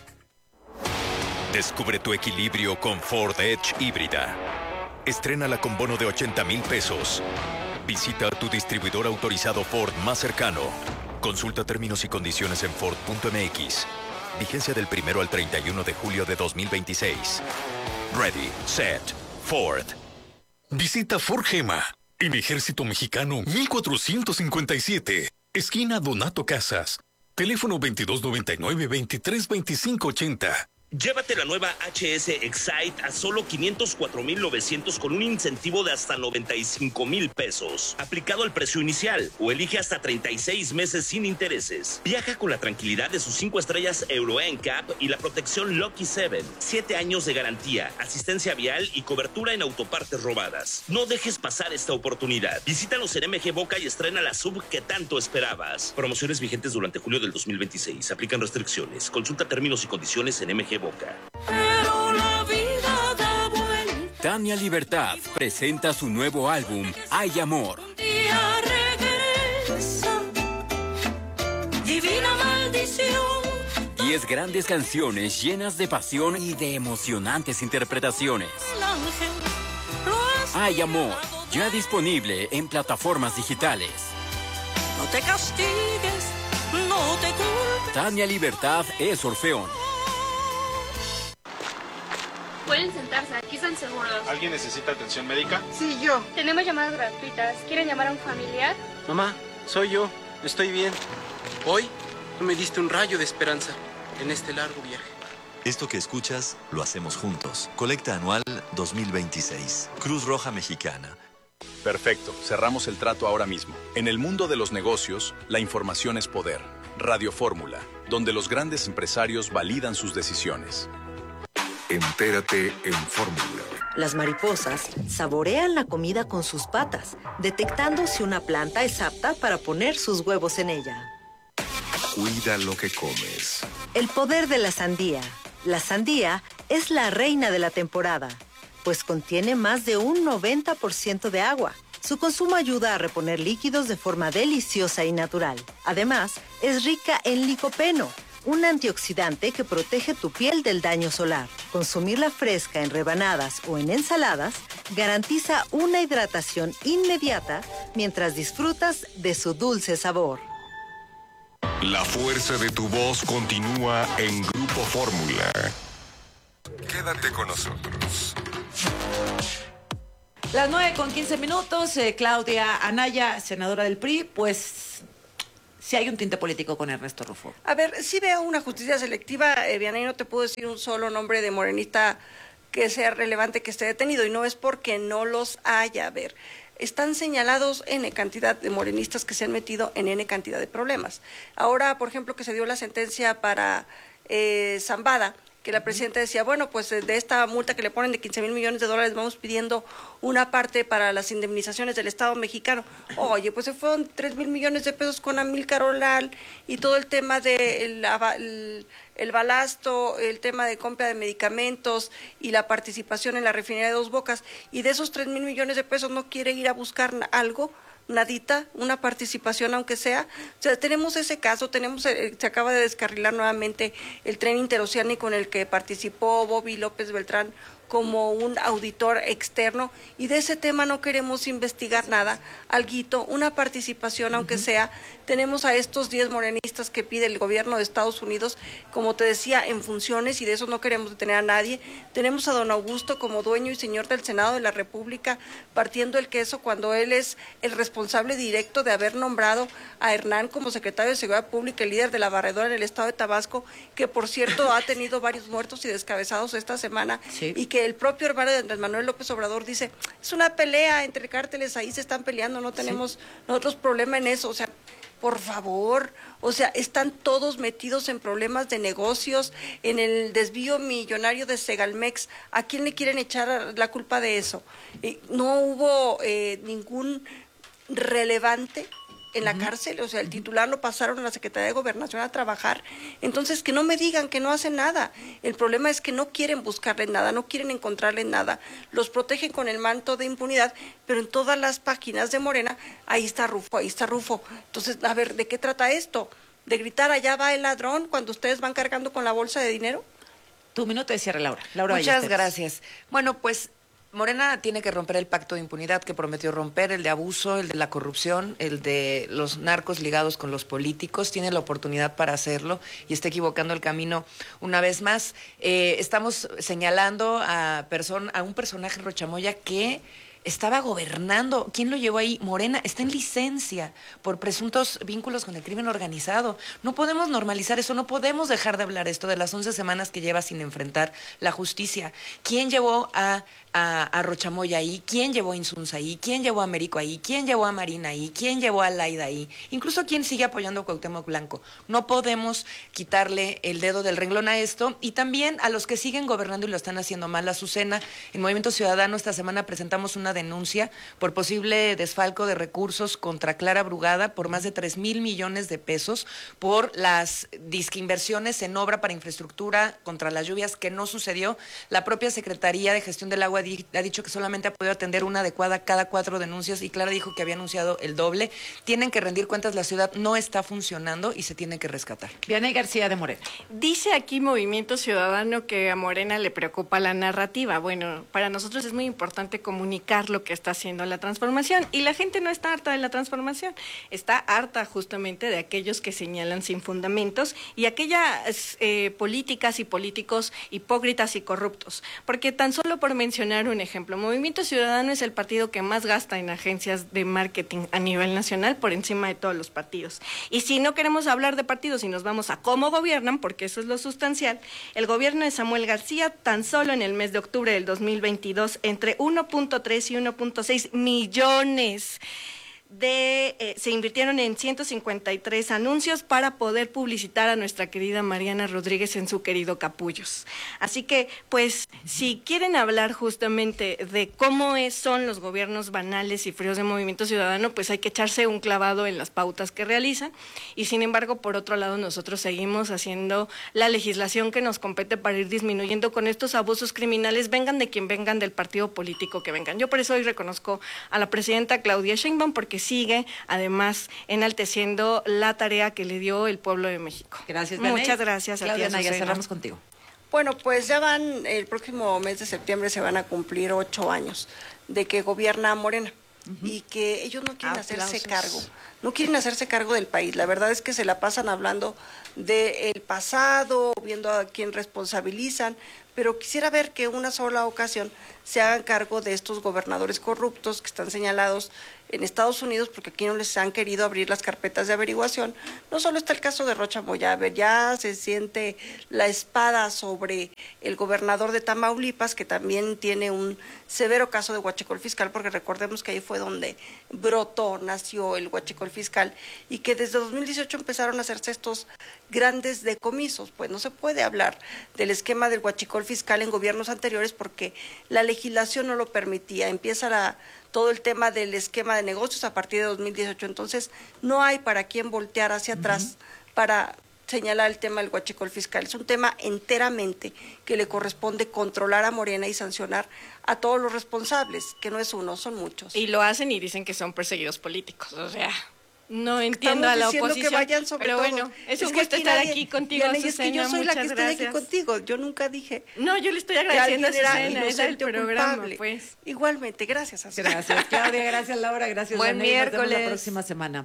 Descubre tu equilibrio con Ford Edge híbrida. Estrénala con bono de ochenta mil pesos. Visita a tu distribuidor autorizado Ford más cercano. Consulta términos y condiciones en Ford punto M X. Vigencia del primero al treinta y uno de julio de dos mil veintiséis. Ready, set, Ford. Visita Ford Gema, en Ejército Mexicano mil cuatrocientos cincuenta y siete, esquina Donato Casas. Teléfono veintidós noventa y nueve, veintitrés veinticinco ochenta. Llévate la nueva H S Excite a solo quinientos cuatro mil novecientos con un incentivo de hasta noventa y cinco mil pesos, aplicado al precio inicial, o elige hasta treinta y seis meses sin intereses. Viaja con la tranquilidad de sus cinco estrellas Euro N C A P y la protección Lucky siete. siete años de garantía, asistencia vial y cobertura en autopartes robadas. No dejes pasar esta oportunidad. Visítanos en M G Boca y estrena la sub que tanto esperabas. Promociones vigentes durante julio del dos mil veintiséis. Aplican restricciones. Consulta términos y condiciones en M G Boca. Pero la vida da vuelta. Tania Libertad presenta su nuevo álbum, Hay Amor. Día regresa. Divina maldición. Diez grandes canciones llenas de pasión y de emocionantes interpretaciones. El ángel lo has Hay Amor, ya disponible en plataformas digitales. No te castigues, no te culpes. Tania Libertad es Orfeón. Pueden sentarse, aquí están seguros. ¿Alguien necesita atención médica? Sí, yo. Tenemos llamadas gratuitas. ¿Quieren llamar a un familiar? Mamá, soy yo. Estoy bien. Hoy tú me diste un rayo de esperanza en este largo viaje. Esto que escuchas, lo hacemos juntos. Colecta anual dos mil veintiséis. Cruz Roja Mexicana. Perfecto, cerramos el trato ahora mismo. En el mundo de los negocios, la información es poder. Radio Fórmula, donde los grandes empresarios validan sus decisiones. Entérate en Fórmula. Las mariposas saborean la comida con sus patas, detectando si una planta es apta para poner sus huevos en ella. Cuida lo que comes. El poder de la sandía. La sandía es la reina de la temporada, pues contiene más de un noventa por ciento de agua. Su consumo ayuda a reponer líquidos de forma deliciosa y natural. Además, es rica en licopeno, un antioxidante que protege tu piel del daño solar. Consumirla fresca en rebanadas o en ensaladas garantiza una hidratación inmediata mientras disfrutas de su dulce sabor. La fuerza de tu voz continúa en Grupo Fórmula. Quédate con nosotros. Las nueve con quince minutos, eh, Claudia Anaya, senadora del P R I, pues sí hay un tinte político con Ernesto Rufo. A ver, sí veo una justicia selectiva, eh, Vianey, no te puedo decir un solo nombre de morenista que sea relevante que esté detenido, y no es porque no los haya. A ver, están señalados N cantidad de morenistas que se han metido en N cantidad de problemas. Ahora, por ejemplo, que se dio la sentencia para eh, Zambada, que la presidenta decía, bueno, pues de esta multa que le ponen de quince mil millones de dólares vamos pidiendo una parte para las indemnizaciones del Estado mexicano. Oye, pues se fueron tres mil millones de pesos con Amílcar Olal y todo el tema del de el, el balasto, el tema de compra de medicamentos y la participación en la refinería de Dos Bocas. Y de esos tres mil millones de pesos no quiere ir a buscar algo, nadita, una participación aunque sea. O sea, tenemos ese caso, tenemos eh, se acaba de descarrilar nuevamente el tren interoceánico en el que participó Bobby López Beltrán como un auditor externo, y de ese tema no queremos investigar nada, alguito, una participación aunque uh-huh. sea. Tenemos a estos diez morenistas que pide el gobierno de Estados Unidos, como te decía, en funciones, y de eso no queremos detener a nadie. Tenemos a don Augusto como dueño y señor del Senado de la República, partiendo el queso cuando él es el responsable directo de haber nombrado a Hernán como secretario de Seguridad Pública, el líder de la barredora en el estado de Tabasco, que por cierto ha tenido varios muertos y descabezados esta semana, sí. y que el propio hermano de Andrés Manuel López Obrador dice, es una pelea entre cárteles, ahí se están peleando, no tenemos sí. nosotros problema en eso. O sea, por favor, o sea, están todos metidos en problemas de negocios, en el desvío millonario de Segalmex. ¿A quién le quieren echar la culpa de eso? Eh, no hubo eh, ningún relevante en la uh-huh. cárcel, o sea, el titular lo pasaron a la Secretaría de Gobernación a trabajar. Entonces, que no me digan que no hacen nada. El problema es que no quieren buscarle nada, no quieren encontrarle nada. Los protegen con el manto de impunidad, pero en todas las páginas de Morena, ahí está Rufo, ahí está Rufo. Entonces, a ver, ¿de qué trata esto? ¿De gritar allá va el ladrón cuando ustedes van cargando con la bolsa de dinero? Tu minuto de cierre, Laura. Laura Muchas Ballesteros. gracias. Bueno, pues Morena tiene que romper el pacto de impunidad que prometió romper, el de abuso, el de la corrupción, el de los narcos ligados con los políticos. Tiene la oportunidad para hacerlo y está equivocando el camino una vez más. Eh, estamos señalando a, person- a un personaje, Rochamoya, que estaba gobernando. ¿Quién lo llevó ahí? Morena. Está en licencia por presuntos vínculos con el crimen organizado. No podemos normalizar eso, no podemos dejar de hablar esto de las once semanas que lleva sin enfrentar la justicia. ¿Quién llevó a, a, a Rochamoya ahí? ¿Quién llevó a Insunza ahí? ¿Quién llevó a Américo ahí? ¿Quién llevó a Marina ahí? ¿Quién llevó a Laida ahí? Incluso ¿quién sigue apoyando a Cuauhtémoc Blanco? No podemos quitarle el dedo del renglón a esto, y también a los que siguen gobernando y lo están haciendo mal. Azucena, en Movimiento Ciudadano esta semana presentamos una denuncia por posible desfalco de recursos contra Clara Brugada por más de tres mil millones de pesos por las disquinversiones en obra para infraestructura contra las lluvias que no sucedió. La propia Secretaría de Gestión del Agua di- ha dicho que solamente ha podido atender una adecuada cada cuatro denuncias, y Clara dijo que había anunciado el doble. Tienen que rendir cuentas, la ciudad no está funcionando y se tiene que rescatar. Vianey García de Morena. Dice aquí Movimiento Ciudadano que a Morena le preocupa la narrativa. Bueno, para nosotros es muy importante comunicar lo que está haciendo la transformación, y la gente no está harta de la transformación, está harta justamente de aquellos que señalan sin fundamentos y aquellas eh, políticas y políticos hipócritas y corruptos, porque tan solo por mencionar mencionar un ejemplo. Movimiento Ciudadano es el partido que más gasta en agencias de marketing a nivel nacional por encima de todos los partidos. Y si no queremos hablar de partidos y nos vamos a cómo gobiernan, porque eso es lo sustancial, el gobierno de Samuel García tan solo en el mes de octubre del dos mil veintidós entre uno punto tres y uno punto seis millones de eh, se invirtieron en ciento cincuenta y tres anuncios para poder publicitar a nuestra querida Mariana Rodríguez en su querido Capullos. Así que, pues, si quieren hablar justamente de cómo es, son los gobiernos banales y fríos de Movimiento Ciudadano, pues hay que echarse un clavado en las pautas que realizan. Y sin embargo, por otro lado, nosotros seguimos haciendo la legislación que nos compete para ir disminuyendo con estos abusos criminales, vengan de quien vengan, del partido político que vengan. Yo por eso hoy reconozco a la presidenta Claudia Sheinbaum, porque sigue además enalteciendo la tarea que le dio el pueblo de México. Gracias, Danay. Muchas gracias a ti, Claudia, ya Azucena. cerramos contigo. Bueno, pues ya van, el próximo mes de septiembre se van a cumplir ocho años de que gobierna Morena. Uh-huh. Y que ellos no quieren Aplausos. hacerse cargo, no quieren hacerse cargo del país. La verdad es que se la pasan hablando del pasado, viendo a quién responsabilizan, pero quisiera ver que una sola ocasión se hagan cargo de estos gobernadores corruptos que están señalados en Estados Unidos, porque aquí no les han querido abrir las carpetas de averiguación. No solo está el caso de Rocha Moya, ya se siente la espada sobre el gobernador de Tamaulipas, que también tiene un severo caso de huachicol fiscal, porque recordemos que ahí fue donde brotó, nació el huachicol fiscal, y que desde dos mil dieciocho empezaron a hacerse estos grandes decomisos. Pues no se puede hablar del esquema del huachicol fiscal en gobiernos anteriores porque la legislación no lo permitía. Empieza la todo el tema del esquema de negocios a partir de dos mil dieciocho, entonces no hay para quién voltear hacia uh-huh. atrás para señalar el tema del huachicol fiscal. Es un tema enteramente que le corresponde controlar a Morena y sancionar a todos los responsables, que no es uno, son muchos. Y lo hacen y dicen que son perseguidos políticos, o sea... No entiendo Estamos a la oposición, que vayan sobre pero todo. Bueno, es, es un gusto estar nadie, aquí contigo, Azucena, es que yo soy la que estoy gracias. aquí contigo, yo nunca dije... No, yo le estoy agradeciendo a Azucena, es el programa, culpable. Pues. Igualmente, gracias, Azucena. Gracias, Claudia, gracias, Laura, gracias, Buen Danay. miércoles. Nos vemos la próxima semana.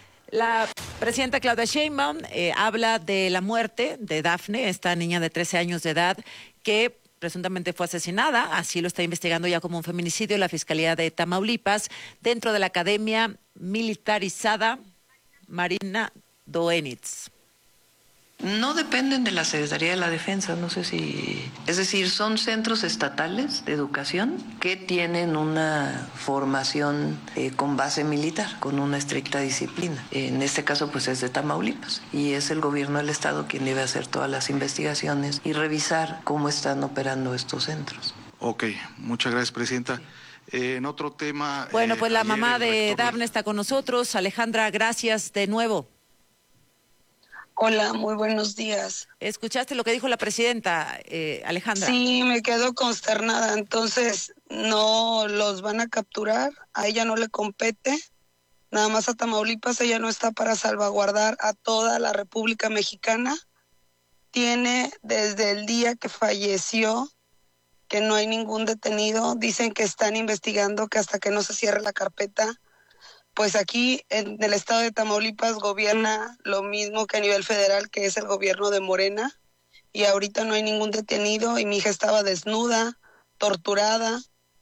La presidenta Claudia Sheinbaum eh, habla de la muerte de Dafne, esta niña de trece años de edad, que presuntamente fue asesinada, así lo está investigando ya como un feminicidio la Fiscalía de Tamaulipas, dentro de la Academia Militarizada Marina Doenitz. No dependen de la Secretaría de la Defensa, no sé si... Es decir, son centros estatales de educación que tienen una formación eh, con base militar, con una estricta disciplina. En este caso, pues es de Tamaulipas. Y es el gobierno del estado quien debe hacer todas las investigaciones y revisar cómo están operando estos centros. Ok, muchas gracias, Presidenta. Eh, en otro tema... Bueno, pues eh, la mamá de Dafne de... está con nosotros. Alejandra, gracias de nuevo. Hola, muy buenos días. ¿Escuchaste lo que dijo la presidenta, eh, Alejandra? Sí, me quedo consternada. Entonces, no los van a capturar, a ella no le compete, nada más a Tamaulipas, ella no está para salvaguardar a toda la República Mexicana. Tiene desde el día que falleció que no hay ningún detenido, dicen que están investigando, que hasta que no se cierre la carpeta, pues aquí en el estado de Tamaulipas gobierna lo mismo que a nivel federal, que es el gobierno de Morena, y ahorita no hay ningún detenido, y mi hija estaba desnuda, torturada,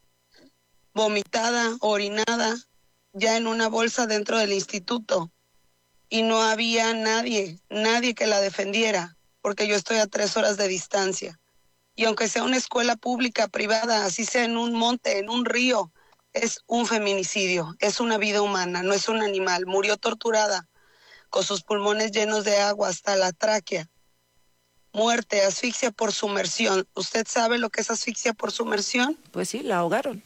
vomitada, orinada, ya en una bolsa dentro del instituto, y no había nadie, nadie que la defendiera, porque yo estoy a tres horas de distancia. Y aunque sea una escuela pública, privada, así sea en un monte, en un río, es un feminicidio, es una vida humana, no es un animal. Murió torturada, con sus pulmones llenos de agua hasta la tráquea. Muerte, asfixia por sumersión. ¿Usted sabe lo que es asfixia por sumersión? Pues sí, la ahogaron.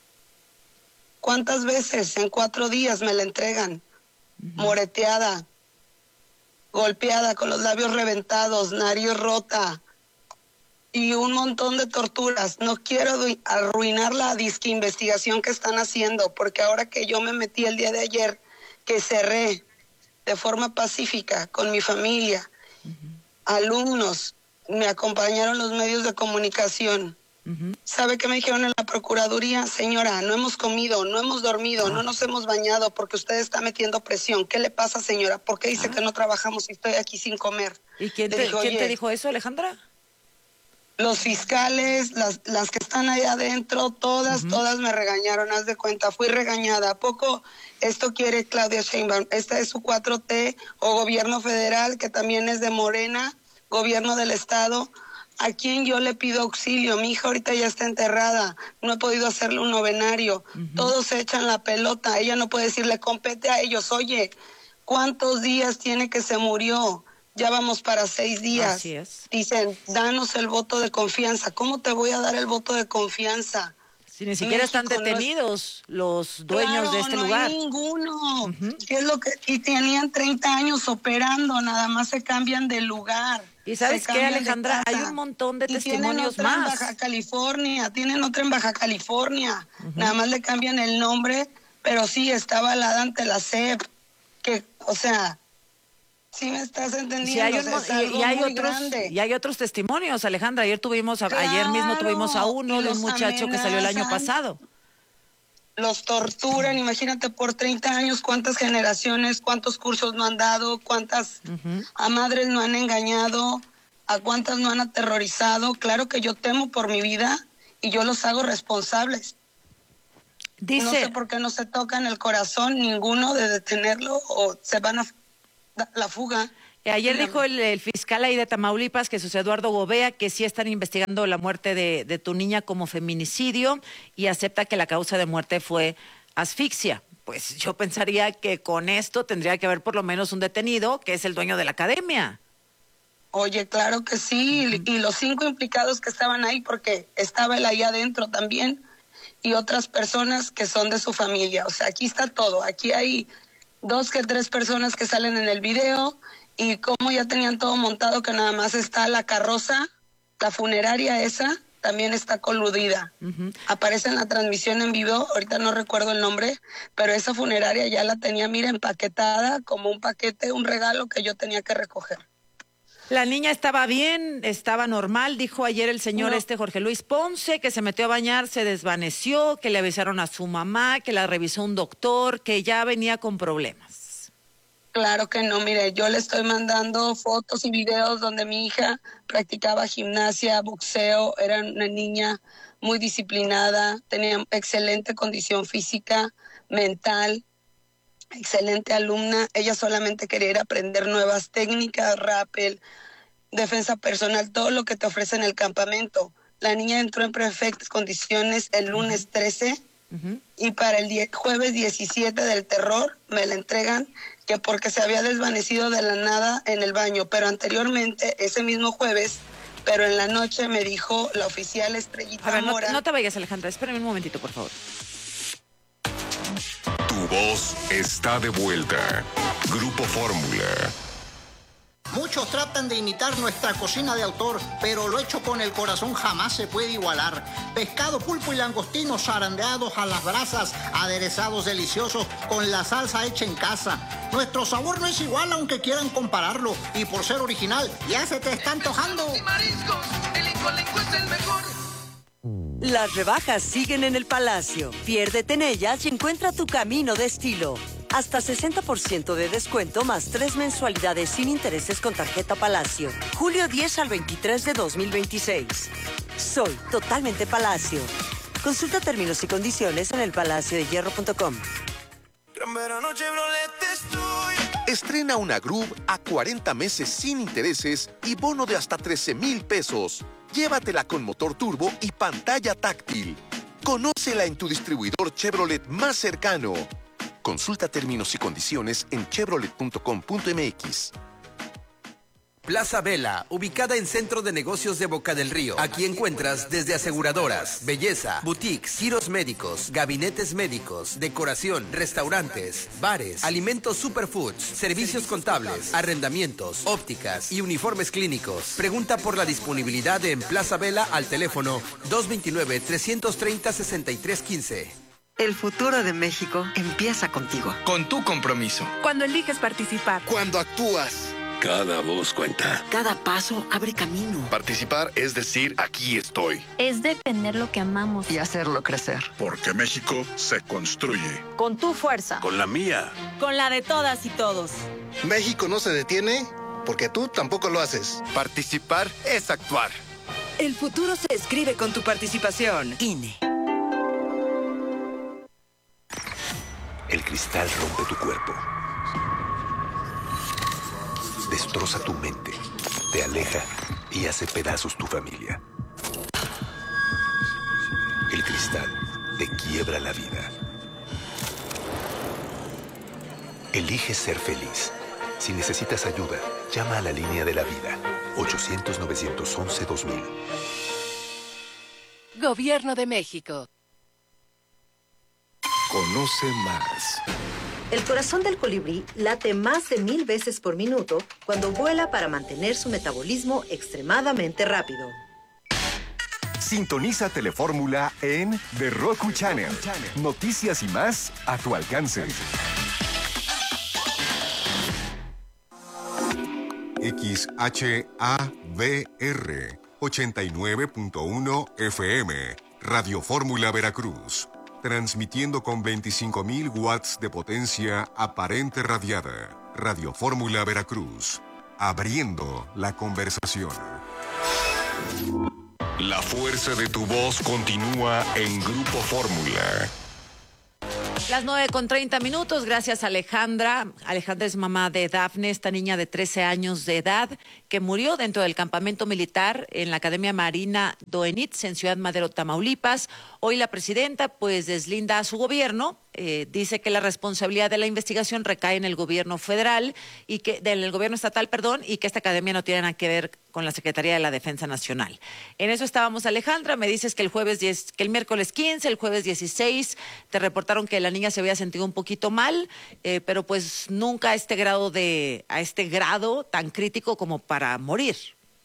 ¿Cuántas veces en cuatro días me la entregan? Uh-huh. Moreteada, golpeada, con los labios reventados, nariz rota, y un montón de torturas. No quiero arruinar la disque investigación que están haciendo, porque ahora que yo me metí el día de ayer, que cerré de forma pacífica con mi familia, uh-huh. alumnos, me acompañaron los medios de comunicación. Uh-huh. ¿Sabe qué me dijeron en la Procuraduría? Señora, no hemos comido, no hemos dormido, uh-huh. no nos hemos bañado porque usted está metiendo presión. ¿Qué le pasa, señora? ¿Por qué dice uh-huh. que no trabajamos y estoy aquí sin comer? ¿Y quién, te, dije, ¿quién te dijo eso, Alejandra? los fiscales, las, las que están ahí adentro, todas, uh-huh. todas me regañaron, haz de cuenta, fui regañada. ¿A poco esto quiere Claudia Sheinbaum? Esta es su cuatro T o gobierno federal, que también es de Morena, gobierno del estado. ¿A quién yo le pido auxilio? Mi hija ahorita ya está enterrada, no he podido hacerle un novenario. Uh-huh. Todos se echan la pelota, ella no puede decirle, compete a ellos. Oye, ¿cuántos días tiene que se murió? Ya vamos para seis días. Así es. Dicen, danos el voto de confianza. ¿Cómo te voy a dar el voto de confianza? Si ni siquiera México están detenidos no es... los dueños claro, de este no lugar. Hay ninguno. Uh-huh. ¿Qué es lo que? Y tenían treinta años operando, nada más se cambian de lugar. ¿Y sabes qué, Alejandra? Hay un montón de y testimonios tienen otra más. En Baja California, tienen otra en Baja California. Uh-huh. Nada más le cambian el nombre, pero sí está avalada ante la C E P. Que, o sea... Sí me estás entendiendo. Sí, hay un, o sea, es y, y, hay otros, grande. y hay otros testimonios, Alejandra. Ayer tuvimos, a, claro, ayer mismo tuvimos a uno de un muchacho que salió el año pasado. Los torturan, imagínate, por treinta años, cuántas generaciones, cuántos cursos no han dado, cuántas uh-huh. a madres no han engañado, a cuántas no han aterrorizado. Claro que yo temo por mi vida y yo los hago responsables. Dice, no sé por qué no se tocan el corazón ninguno de detenerlo o se van a... la fuga. Ayer dijo el, el fiscal ahí de Tamaulipas, que es Eduardo Gobea, que sí están investigando la muerte de, de tu niña como feminicidio y acepta que la causa de muerte fue asfixia. Pues yo pensaría que con esto tendría que haber por lo menos un detenido, que es el dueño de la academia. Oye, claro que sí, uh-huh. y los cinco implicados que estaban ahí, porque estaba él ahí adentro también, y otras personas que son de su familia. O sea, aquí está todo, aquí hay... dos que tres personas que salen en el video y como ya tenían todo montado que nada más está la carroza, la funeraria esa, también está coludida. Uh-huh. Aparece en la transmisión en vivo, ahorita no recuerdo el nombre, pero esa funeraria ya la tenía, mira, empaquetada como un paquete, un regalo que yo tenía que recoger. La niña estaba bien, estaba normal, dijo ayer el señor no. este Jorge Luis Ponce, que se metió a bañar, se desvaneció, que le avisaron a su mamá, que la revisó un doctor, que ya venía con problemas. Claro que no, mire, yo le estoy mandando fotos y videos donde mi hija practicaba gimnasia, boxeo, era una niña muy disciplinada, tenía excelente condición física, mental, excelente alumna. Ella solamente quería ir a aprender nuevas técnicas, rappel, defensa personal, todo lo que te ofrece en el campamento. La niña entró en perfectas condiciones el lunes trece uh-huh. y para el die- jueves diecisiete del terror me la entregan que porque se había desvanecido de la nada en el baño, pero anteriormente, ese mismo jueves, pero en la noche me dijo la oficial Estrellita a ver, Mora. No, no te vayas, Alejandra, espérame un momentito, por favor. Tu voz está de vuelta. Grupo Fórmula. Muchos tratan de imitar nuestra cocina de autor, pero lo hecho con el corazón jamás se puede igualar. Pescado, pulpo y langostinos zarandeados a las brasas, aderezados deliciosos con la salsa hecha en casa. Nuestro sabor no es igual aunque quieran compararlo, y por ser original ya se te está antojando. Y mariscos, el Incolenco es el mejor. Las rebajas siguen en el Palacio. Piérdete en ellas y encuentra tu camino de estilo. Hasta sesenta por ciento de descuento más tres mensualidades sin intereses con tarjeta Palacio. Julio diez al veintitrés de dos mil veintiséis. Soy totalmente Palacio. Consulta términos y condiciones en el palacio de hierro punto com. Estrena una Groove a cuarenta meses sin intereses y bono de hasta trece mil pesos. Llévatela con motor turbo y pantalla táctil. Conócela en tu distribuidor Chevrolet más cercano. Consulta términos y condiciones en chevrolet punto com punto m x. Plaza Vela, ubicada en Centro de Negocios de Boca del Río. Aquí encuentras desde aseguradoras, belleza, boutiques, giros médicos, gabinetes médicos, decoración, restaurantes, bares, alimentos superfoods, servicios contables, arrendamientos, ópticas y uniformes clínicos. Pregunta por la disponibilidad en Plaza Vela al teléfono dos dos nueve, tres tres cero, seis tres uno cinco. El futuro de México empieza contigo. Con tu compromiso. Cuando eliges participar. Cuando actúas. Cada voz cuenta. Cada paso abre camino. Participar es decir, aquí estoy. Es defender lo que amamos. Y hacerlo crecer. Porque México se construye. Con tu fuerza. Con la mía. Con la de todas y todos. México no se detiene porque tú tampoco lo haces. Participar es actuar. El futuro se escribe con tu participación. I N E. El cristal rompe tu cuerpo. Destroza tu mente. Te aleja y hace pedazos tu familia. El cristal te quiebra la vida. Elige ser feliz. Si necesitas ayuda, llama a la línea de la vida. ochocientos, novecientos once, dos mil. Gobierno de México. Conoce más. El corazón del colibrí late más de mil veces por minuto cuando vuela para mantener su metabolismo extremadamente rápido. Sintoniza Telefórmula en The Roku Channel. Noticias y más a tu alcance. X H A V R ochenta y nueve punto uno F M, Radio Fórmula Veracruz, transmitiendo con veinticinco mil watts de potencia aparente radiada. Radio Fórmula Veracruz, abriendo la conversación. La fuerza de tu voz continúa en Grupo Fórmula. Las nueve con treinta minutos, gracias Alejandra. Alejandra es mamá de Dafne, esta niña de trece años de edad que murió dentro del campamento militar en la Academia Marina Doenitz en Ciudad Madero, Tamaulipas. Hoy la presidenta pues deslinda a su gobierno, eh, dice que la responsabilidad de la investigación recae en el gobierno federal y que del gobierno estatal, perdón, y que esta academia no tiene nada que ver con la Secretaría de la Defensa Nacional. En eso estábamos, Alejandra. Me dices que el jueves diez, que el miércoles quince, el jueves dieciséis, te reportaron que la niña se había sentido un poquito mal, eh, pero pues nunca a este grado de, a este grado tan crítico como para morir.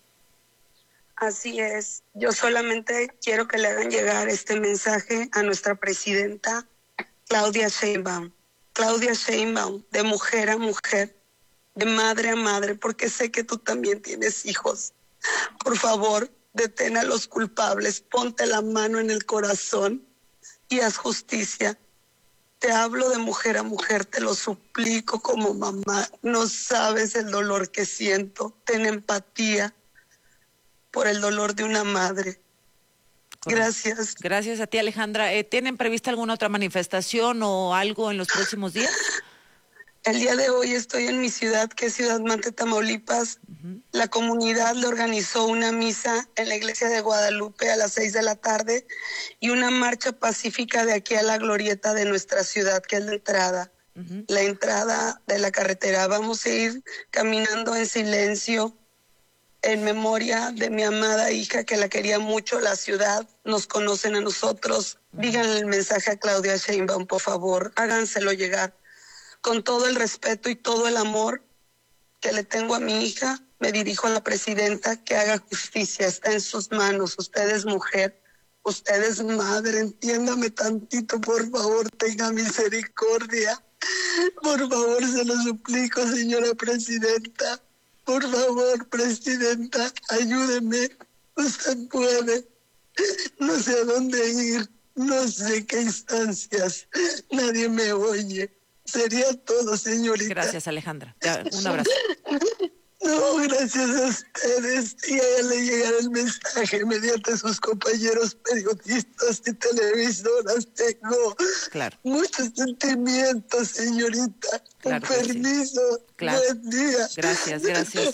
Así es. Yo solamente quiero que le hagan llegar este mensaje a nuestra presidenta Claudia Sheinbaum. Claudia Sheinbaum, de mujer a mujer, de madre a madre, porque sé que tú también tienes hijos. Por favor, detén a los culpables, ponte la mano en el corazón y haz justicia. Te hablo de mujer a mujer, te lo suplico como mamá. No sabes el dolor que siento. Ten empatía por el dolor de una madre. Gracias. Gracias a ti, Alejandra. Eh, ¿Tienen prevista alguna otra manifestación o algo en los próximos días? El día de hoy estoy en mi ciudad, que es Ciudad Mante, Tamaulipas. Uh-huh. La comunidad le organizó una misa en la iglesia de Guadalupe a las seis de la tarde y una marcha pacífica de aquí a la glorieta de nuestra ciudad, que es la entrada. Uh-huh. La entrada de la carretera. Vamos a ir caminando en silencio, en memoria de mi amada hija, que la quería mucho. La ciudad nos conocen a nosotros. Uh-huh. Díganle el mensaje a Claudia Sheinbaum, por favor. Háganselo llegar. Con todo el respeto y todo el amor que le tengo a mi hija, me dirijo a la presidenta, que haga justicia. Está en sus manos. Usted es mujer, usted es madre. Entiéndame tantito, por favor, tenga misericordia. Por favor, se lo suplico, señora presidenta. Por favor, presidenta, ayúdeme. Usted puede. No sé a dónde ir, no sé qué instancias. Nadie me oye. Sería todo, señorita. Gracias, Alejandra. Ya, un abrazo. No, gracias a ustedes. Y a ella le llegará el mensaje mediante sus compañeros periodistas y televisoras. Tengo claro. muchos sentimientos, señorita. Claro Con permiso. Sí. Claro. Buen día. Gracias, gracias.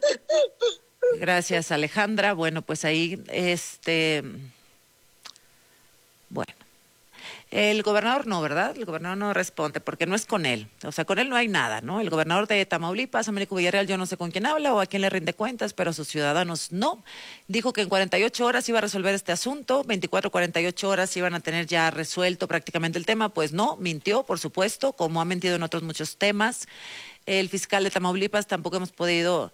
Gracias, Alejandra. Bueno, pues ahí, este... Bueno. El gobernador no, ¿verdad? El gobernador no responde porque no es con él. O sea, con él no hay nada, ¿no? El gobernador de Tamaulipas, Américo Villarreal, yo no sé con quién habla o a quién le rinde cuentas, pero a sus ciudadanos no. Dijo que en cuarenta y ocho horas iba a resolver este asunto, veinticuatro, cuarenta y ocho horas iban a tener ya resuelto prácticamente el tema. Pues no, mintió, por supuesto, como ha mentido en otros muchos temas. El fiscal de Tamaulipas tampoco hemos podido...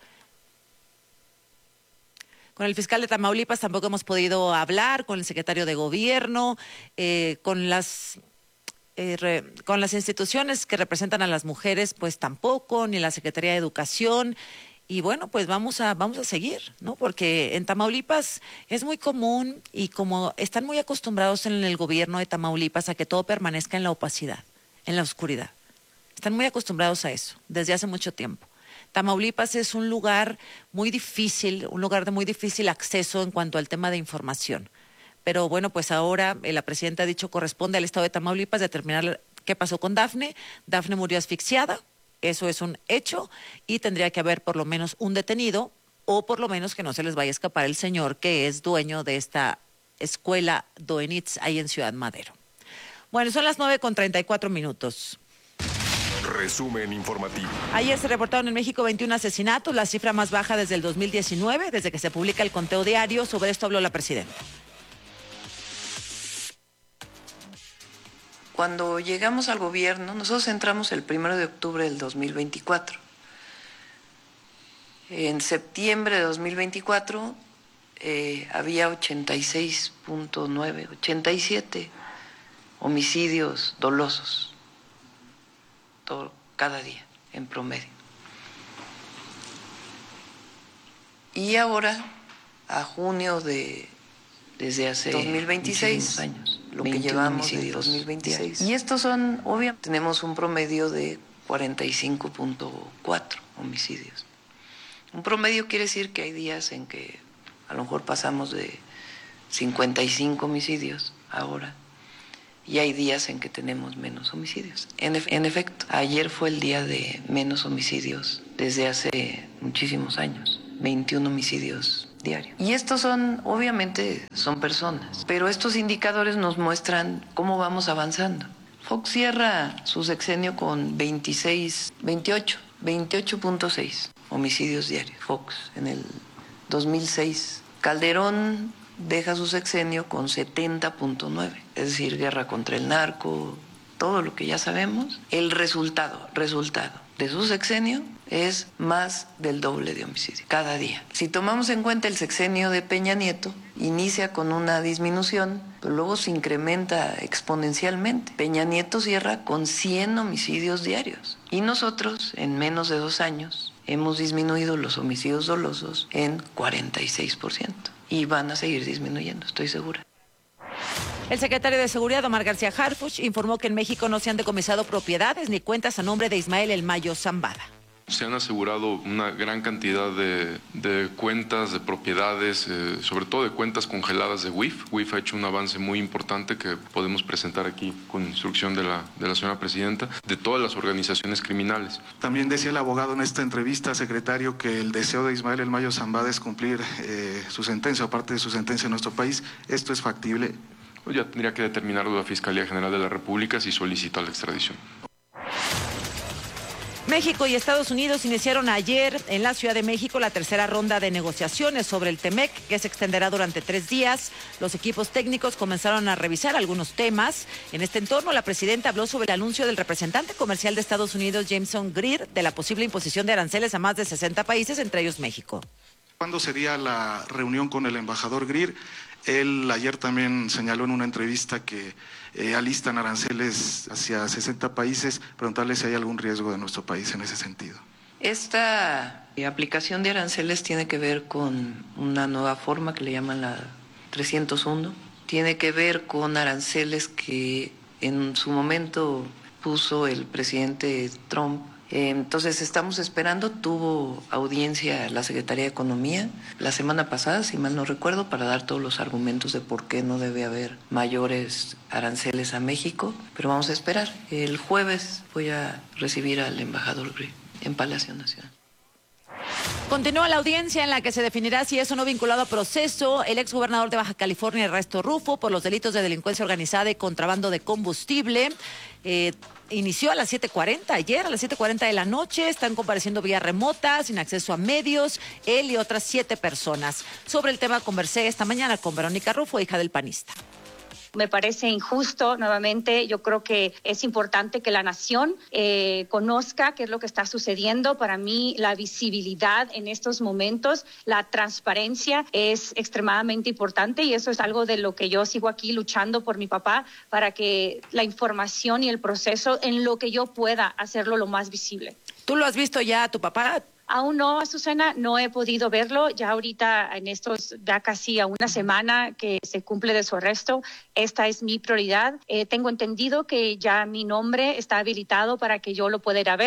Con el fiscal de Tamaulipas tampoco hemos podido hablar, con el secretario de gobierno, eh, con las eh, re, con las instituciones que representan a las mujeres, pues tampoco, ni la Secretaría de Educación. Y bueno, pues vamos a vamos a seguir, ¿no? Porque en Tamaulipas es muy común y como están muy acostumbrados en el gobierno de Tamaulipas a que todo permanezca en la opacidad, en la oscuridad. Están muy acostumbrados a eso desde hace mucho tiempo. Tamaulipas es un lugar muy difícil, un lugar de muy difícil acceso en cuanto al tema de información. Pero bueno, pues ahora eh, la presidenta ha dicho corresponde al Estado de Tamaulipas determinar qué pasó con Dafne. Dafne murió asfixiada, eso es un hecho, y tendría que haber por lo menos un detenido, o por lo menos que no se les vaya a escapar el señor que es dueño de esta escuela Doenitz ahí en Ciudad Madero. Bueno, son las nueve con treinta y cuatro minutos. Resumen informativo. Ayer se reportaron en México veintiún asesinatos, la cifra más baja desde el dos mil diecinueve, desde que se publica el conteo diario. Sobre esto habló la presidenta. Cuando llegamos al gobierno, nosotros entramos el primero de octubre del dos mil veinticuatro. En septiembre de dos mil veinticuatro eh, había ochenta y seis punto nueve, ochenta y siete homicidios dolosos todo, cada día en promedio. Y ahora, a junio de desde hace dos mil veintiséis años, lo que llevamos de dos mil veintiséis. Diarios. Y estos son, obviamente, tenemos un promedio de cuarenta y cinco punto cuatro homicidios. Un promedio quiere decir que hay días en que a lo mejor pasamos de cincuenta y cinco homicidios ahora, y hay días en que tenemos menos homicidios. En, ef- en efecto, ayer fue el día de menos homicidios desde hace muchísimos años, veintiún homicidios diarios. Y estos son, obviamente, son personas, pero estos indicadores nos muestran cómo vamos avanzando. Fox cierra su sexenio con veintiséis, veintiocho, veintiocho punto seis homicidios diarios. Fox en el dos mil seis. Calderón deja su sexenio con setenta punto nueve, es decir, guerra contra el narco, todo lo que ya sabemos. El resultado, resultado de su sexenio es más del doble de homicidios cada día. Si tomamos en cuenta el sexenio de Peña Nieto, inicia con una disminución, pero luego se incrementa exponencialmente. Peña Nieto cierra con cien homicidios diarios y nosotros, en menos de dos años, hemos disminuido los homicidios dolosos en cuarenta y seis por ciento y van a seguir disminuyendo, estoy segura. El secretario de Seguridad, Omar García Harfuch, informó que en México no se han decomisado propiedades ni cuentas a nombre de Ismael El Mayo Zambada. Se han asegurado una gran cantidad de, de cuentas, de propiedades, eh, sobre todo de cuentas congeladas de W I F. W I F ha hecho un avance muy importante que podemos presentar aquí con instrucción de la, de la señora presidenta, de todas las organizaciones criminales. También decía el abogado en esta entrevista, secretario, que el deseo de Ismael El Mayo Zambada es cumplir eh, su sentencia, o parte de su sentencia en nuestro país. ¿Esto es factible? Pues ya tendría que determinarlo la Fiscalía General de la República si solicita la extradición. México y Estados Unidos iniciaron ayer en la Ciudad de México la tercera ronda de negociaciones sobre el TEMEC, que se extenderá durante tres días. Los equipos técnicos comenzaron a revisar algunos temas. En este entorno, la presidenta habló sobre el anuncio del representante comercial de Estados Unidos, Jameson Greer, de la posible imposición de aranceles a más de sesenta países, entre ellos México. ¿Cuándo sería la reunión con el embajador Greer? Él ayer también señaló en una entrevista que eh, alistan aranceles hacia sesenta países, preguntarle si hay algún riesgo de nuestro país en ese sentido. Esta eh, aplicación de aranceles tiene que ver con una nueva forma que le llaman la trescientos uno, tiene que ver con aranceles que en su momento puso el presidente Trump. Entonces estamos esperando, tuvo audiencia la Secretaría de Economía la semana pasada, si mal no recuerdo, para dar todos los argumentos de por qué no debe haber mayores aranceles a México, pero vamos a esperar. El jueves voy a recibir al embajador Greer en Palacio Nacional. Continúa la audiencia en la que se definirá si es o no vinculado a proceso el exgobernador de Baja California, Ernesto Rufo, por los delitos de delincuencia organizada y contrabando de combustible. Eh, inició a las siete cuarenta, ayer a las siete cuarenta de la noche. Están compareciendo vía remota, sin acceso a medios, él y otras siete personas. Sobre el tema conversé esta mañana con Verónica Rufo, hija del panista. Me parece injusto, nuevamente, yo creo que es importante que la nación eh, conozca qué es lo que está sucediendo. Para mí, la visibilidad en estos momentos, la transparencia es extremadamente importante y eso es algo de lo que yo sigo aquí luchando por mi papá, para que la información y el proceso en lo que yo pueda hacerlo lo más visible. ¿Tú lo has visto ya a tu papá? Aún no, Azucena, no he podido verlo. Ya ahorita, en estos, ya casi a una semana que se cumple de su arresto, esta es mi prioridad. Eh, tengo entendido que ya mi nombre está habilitado para que yo lo pueda ir a ver.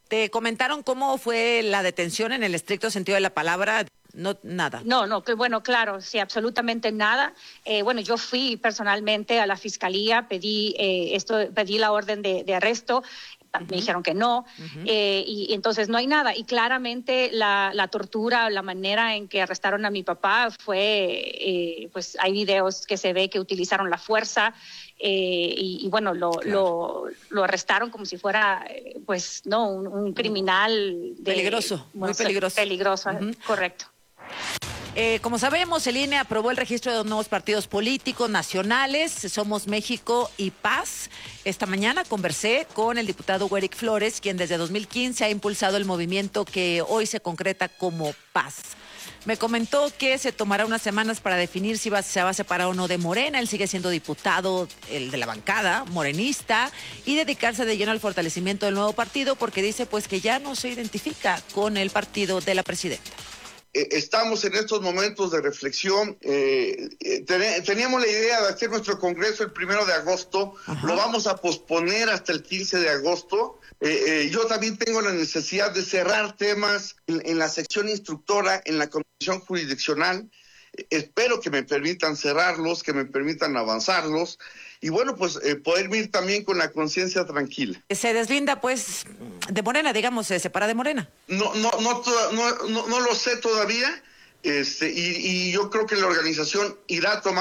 ¿Te comentaron cómo fue la detención en el estricto sentido de la palabra? No, nada. No, no, que bueno, claro, sí, absolutamente nada. Eh, bueno, yo fui personalmente a la fiscalía, pedí eh, esto, pedí la orden de, de arresto. Uh-huh. Me dijeron que no, uh-huh. eh, y, y entonces no hay nada. Y claramente la, la tortura, la manera en que arrestaron a mi papá fue, eh, pues hay videos que se ve que utilizaron la fuerza, eh, y, y bueno, lo, claro. lo, lo arrestaron como si fuera, eh, pues, no, un, un criminal. De, peligroso, muy bueno, peligroso. Peligroso, uh-huh. Correcto. Eh, como sabemos, el I N E aprobó el registro de dos nuevos partidos políticos nacionales, Somos México y Paz. Esta mañana conversé con el diputado Werick Flores, quien desde dos mil quince ha impulsado el movimiento que hoy se concreta como Paz. Me comentó que se tomará unas semanas para definir si va, se va a separar o no de Morena. Él sigue siendo diputado, el de la bancada, morenista, y dedicarse de lleno al fortalecimiento del nuevo partido, porque dice pues que ya no se identifica con el partido de la presidenta. Estamos en estos momentos de reflexión. Eh, ten, teníamos la idea de hacer nuestro congreso el primero de agosto. Ajá. Lo vamos a posponer hasta el quince de agosto. Eh, eh, yo también tengo la necesidad de cerrar temas en, en la sección instructora, en la comisión jurisdiccional. Eh, espero que me permitan cerrarlos, que me permitan avanzarlos. Y bueno, pues eh, poder ir también con la conciencia tranquila. Se deslinda, pues, de Morena, digamos, se separa de Morena. No, no, no, no, no, no lo sé todavía, este, y, y yo creo que la organización irá a tomar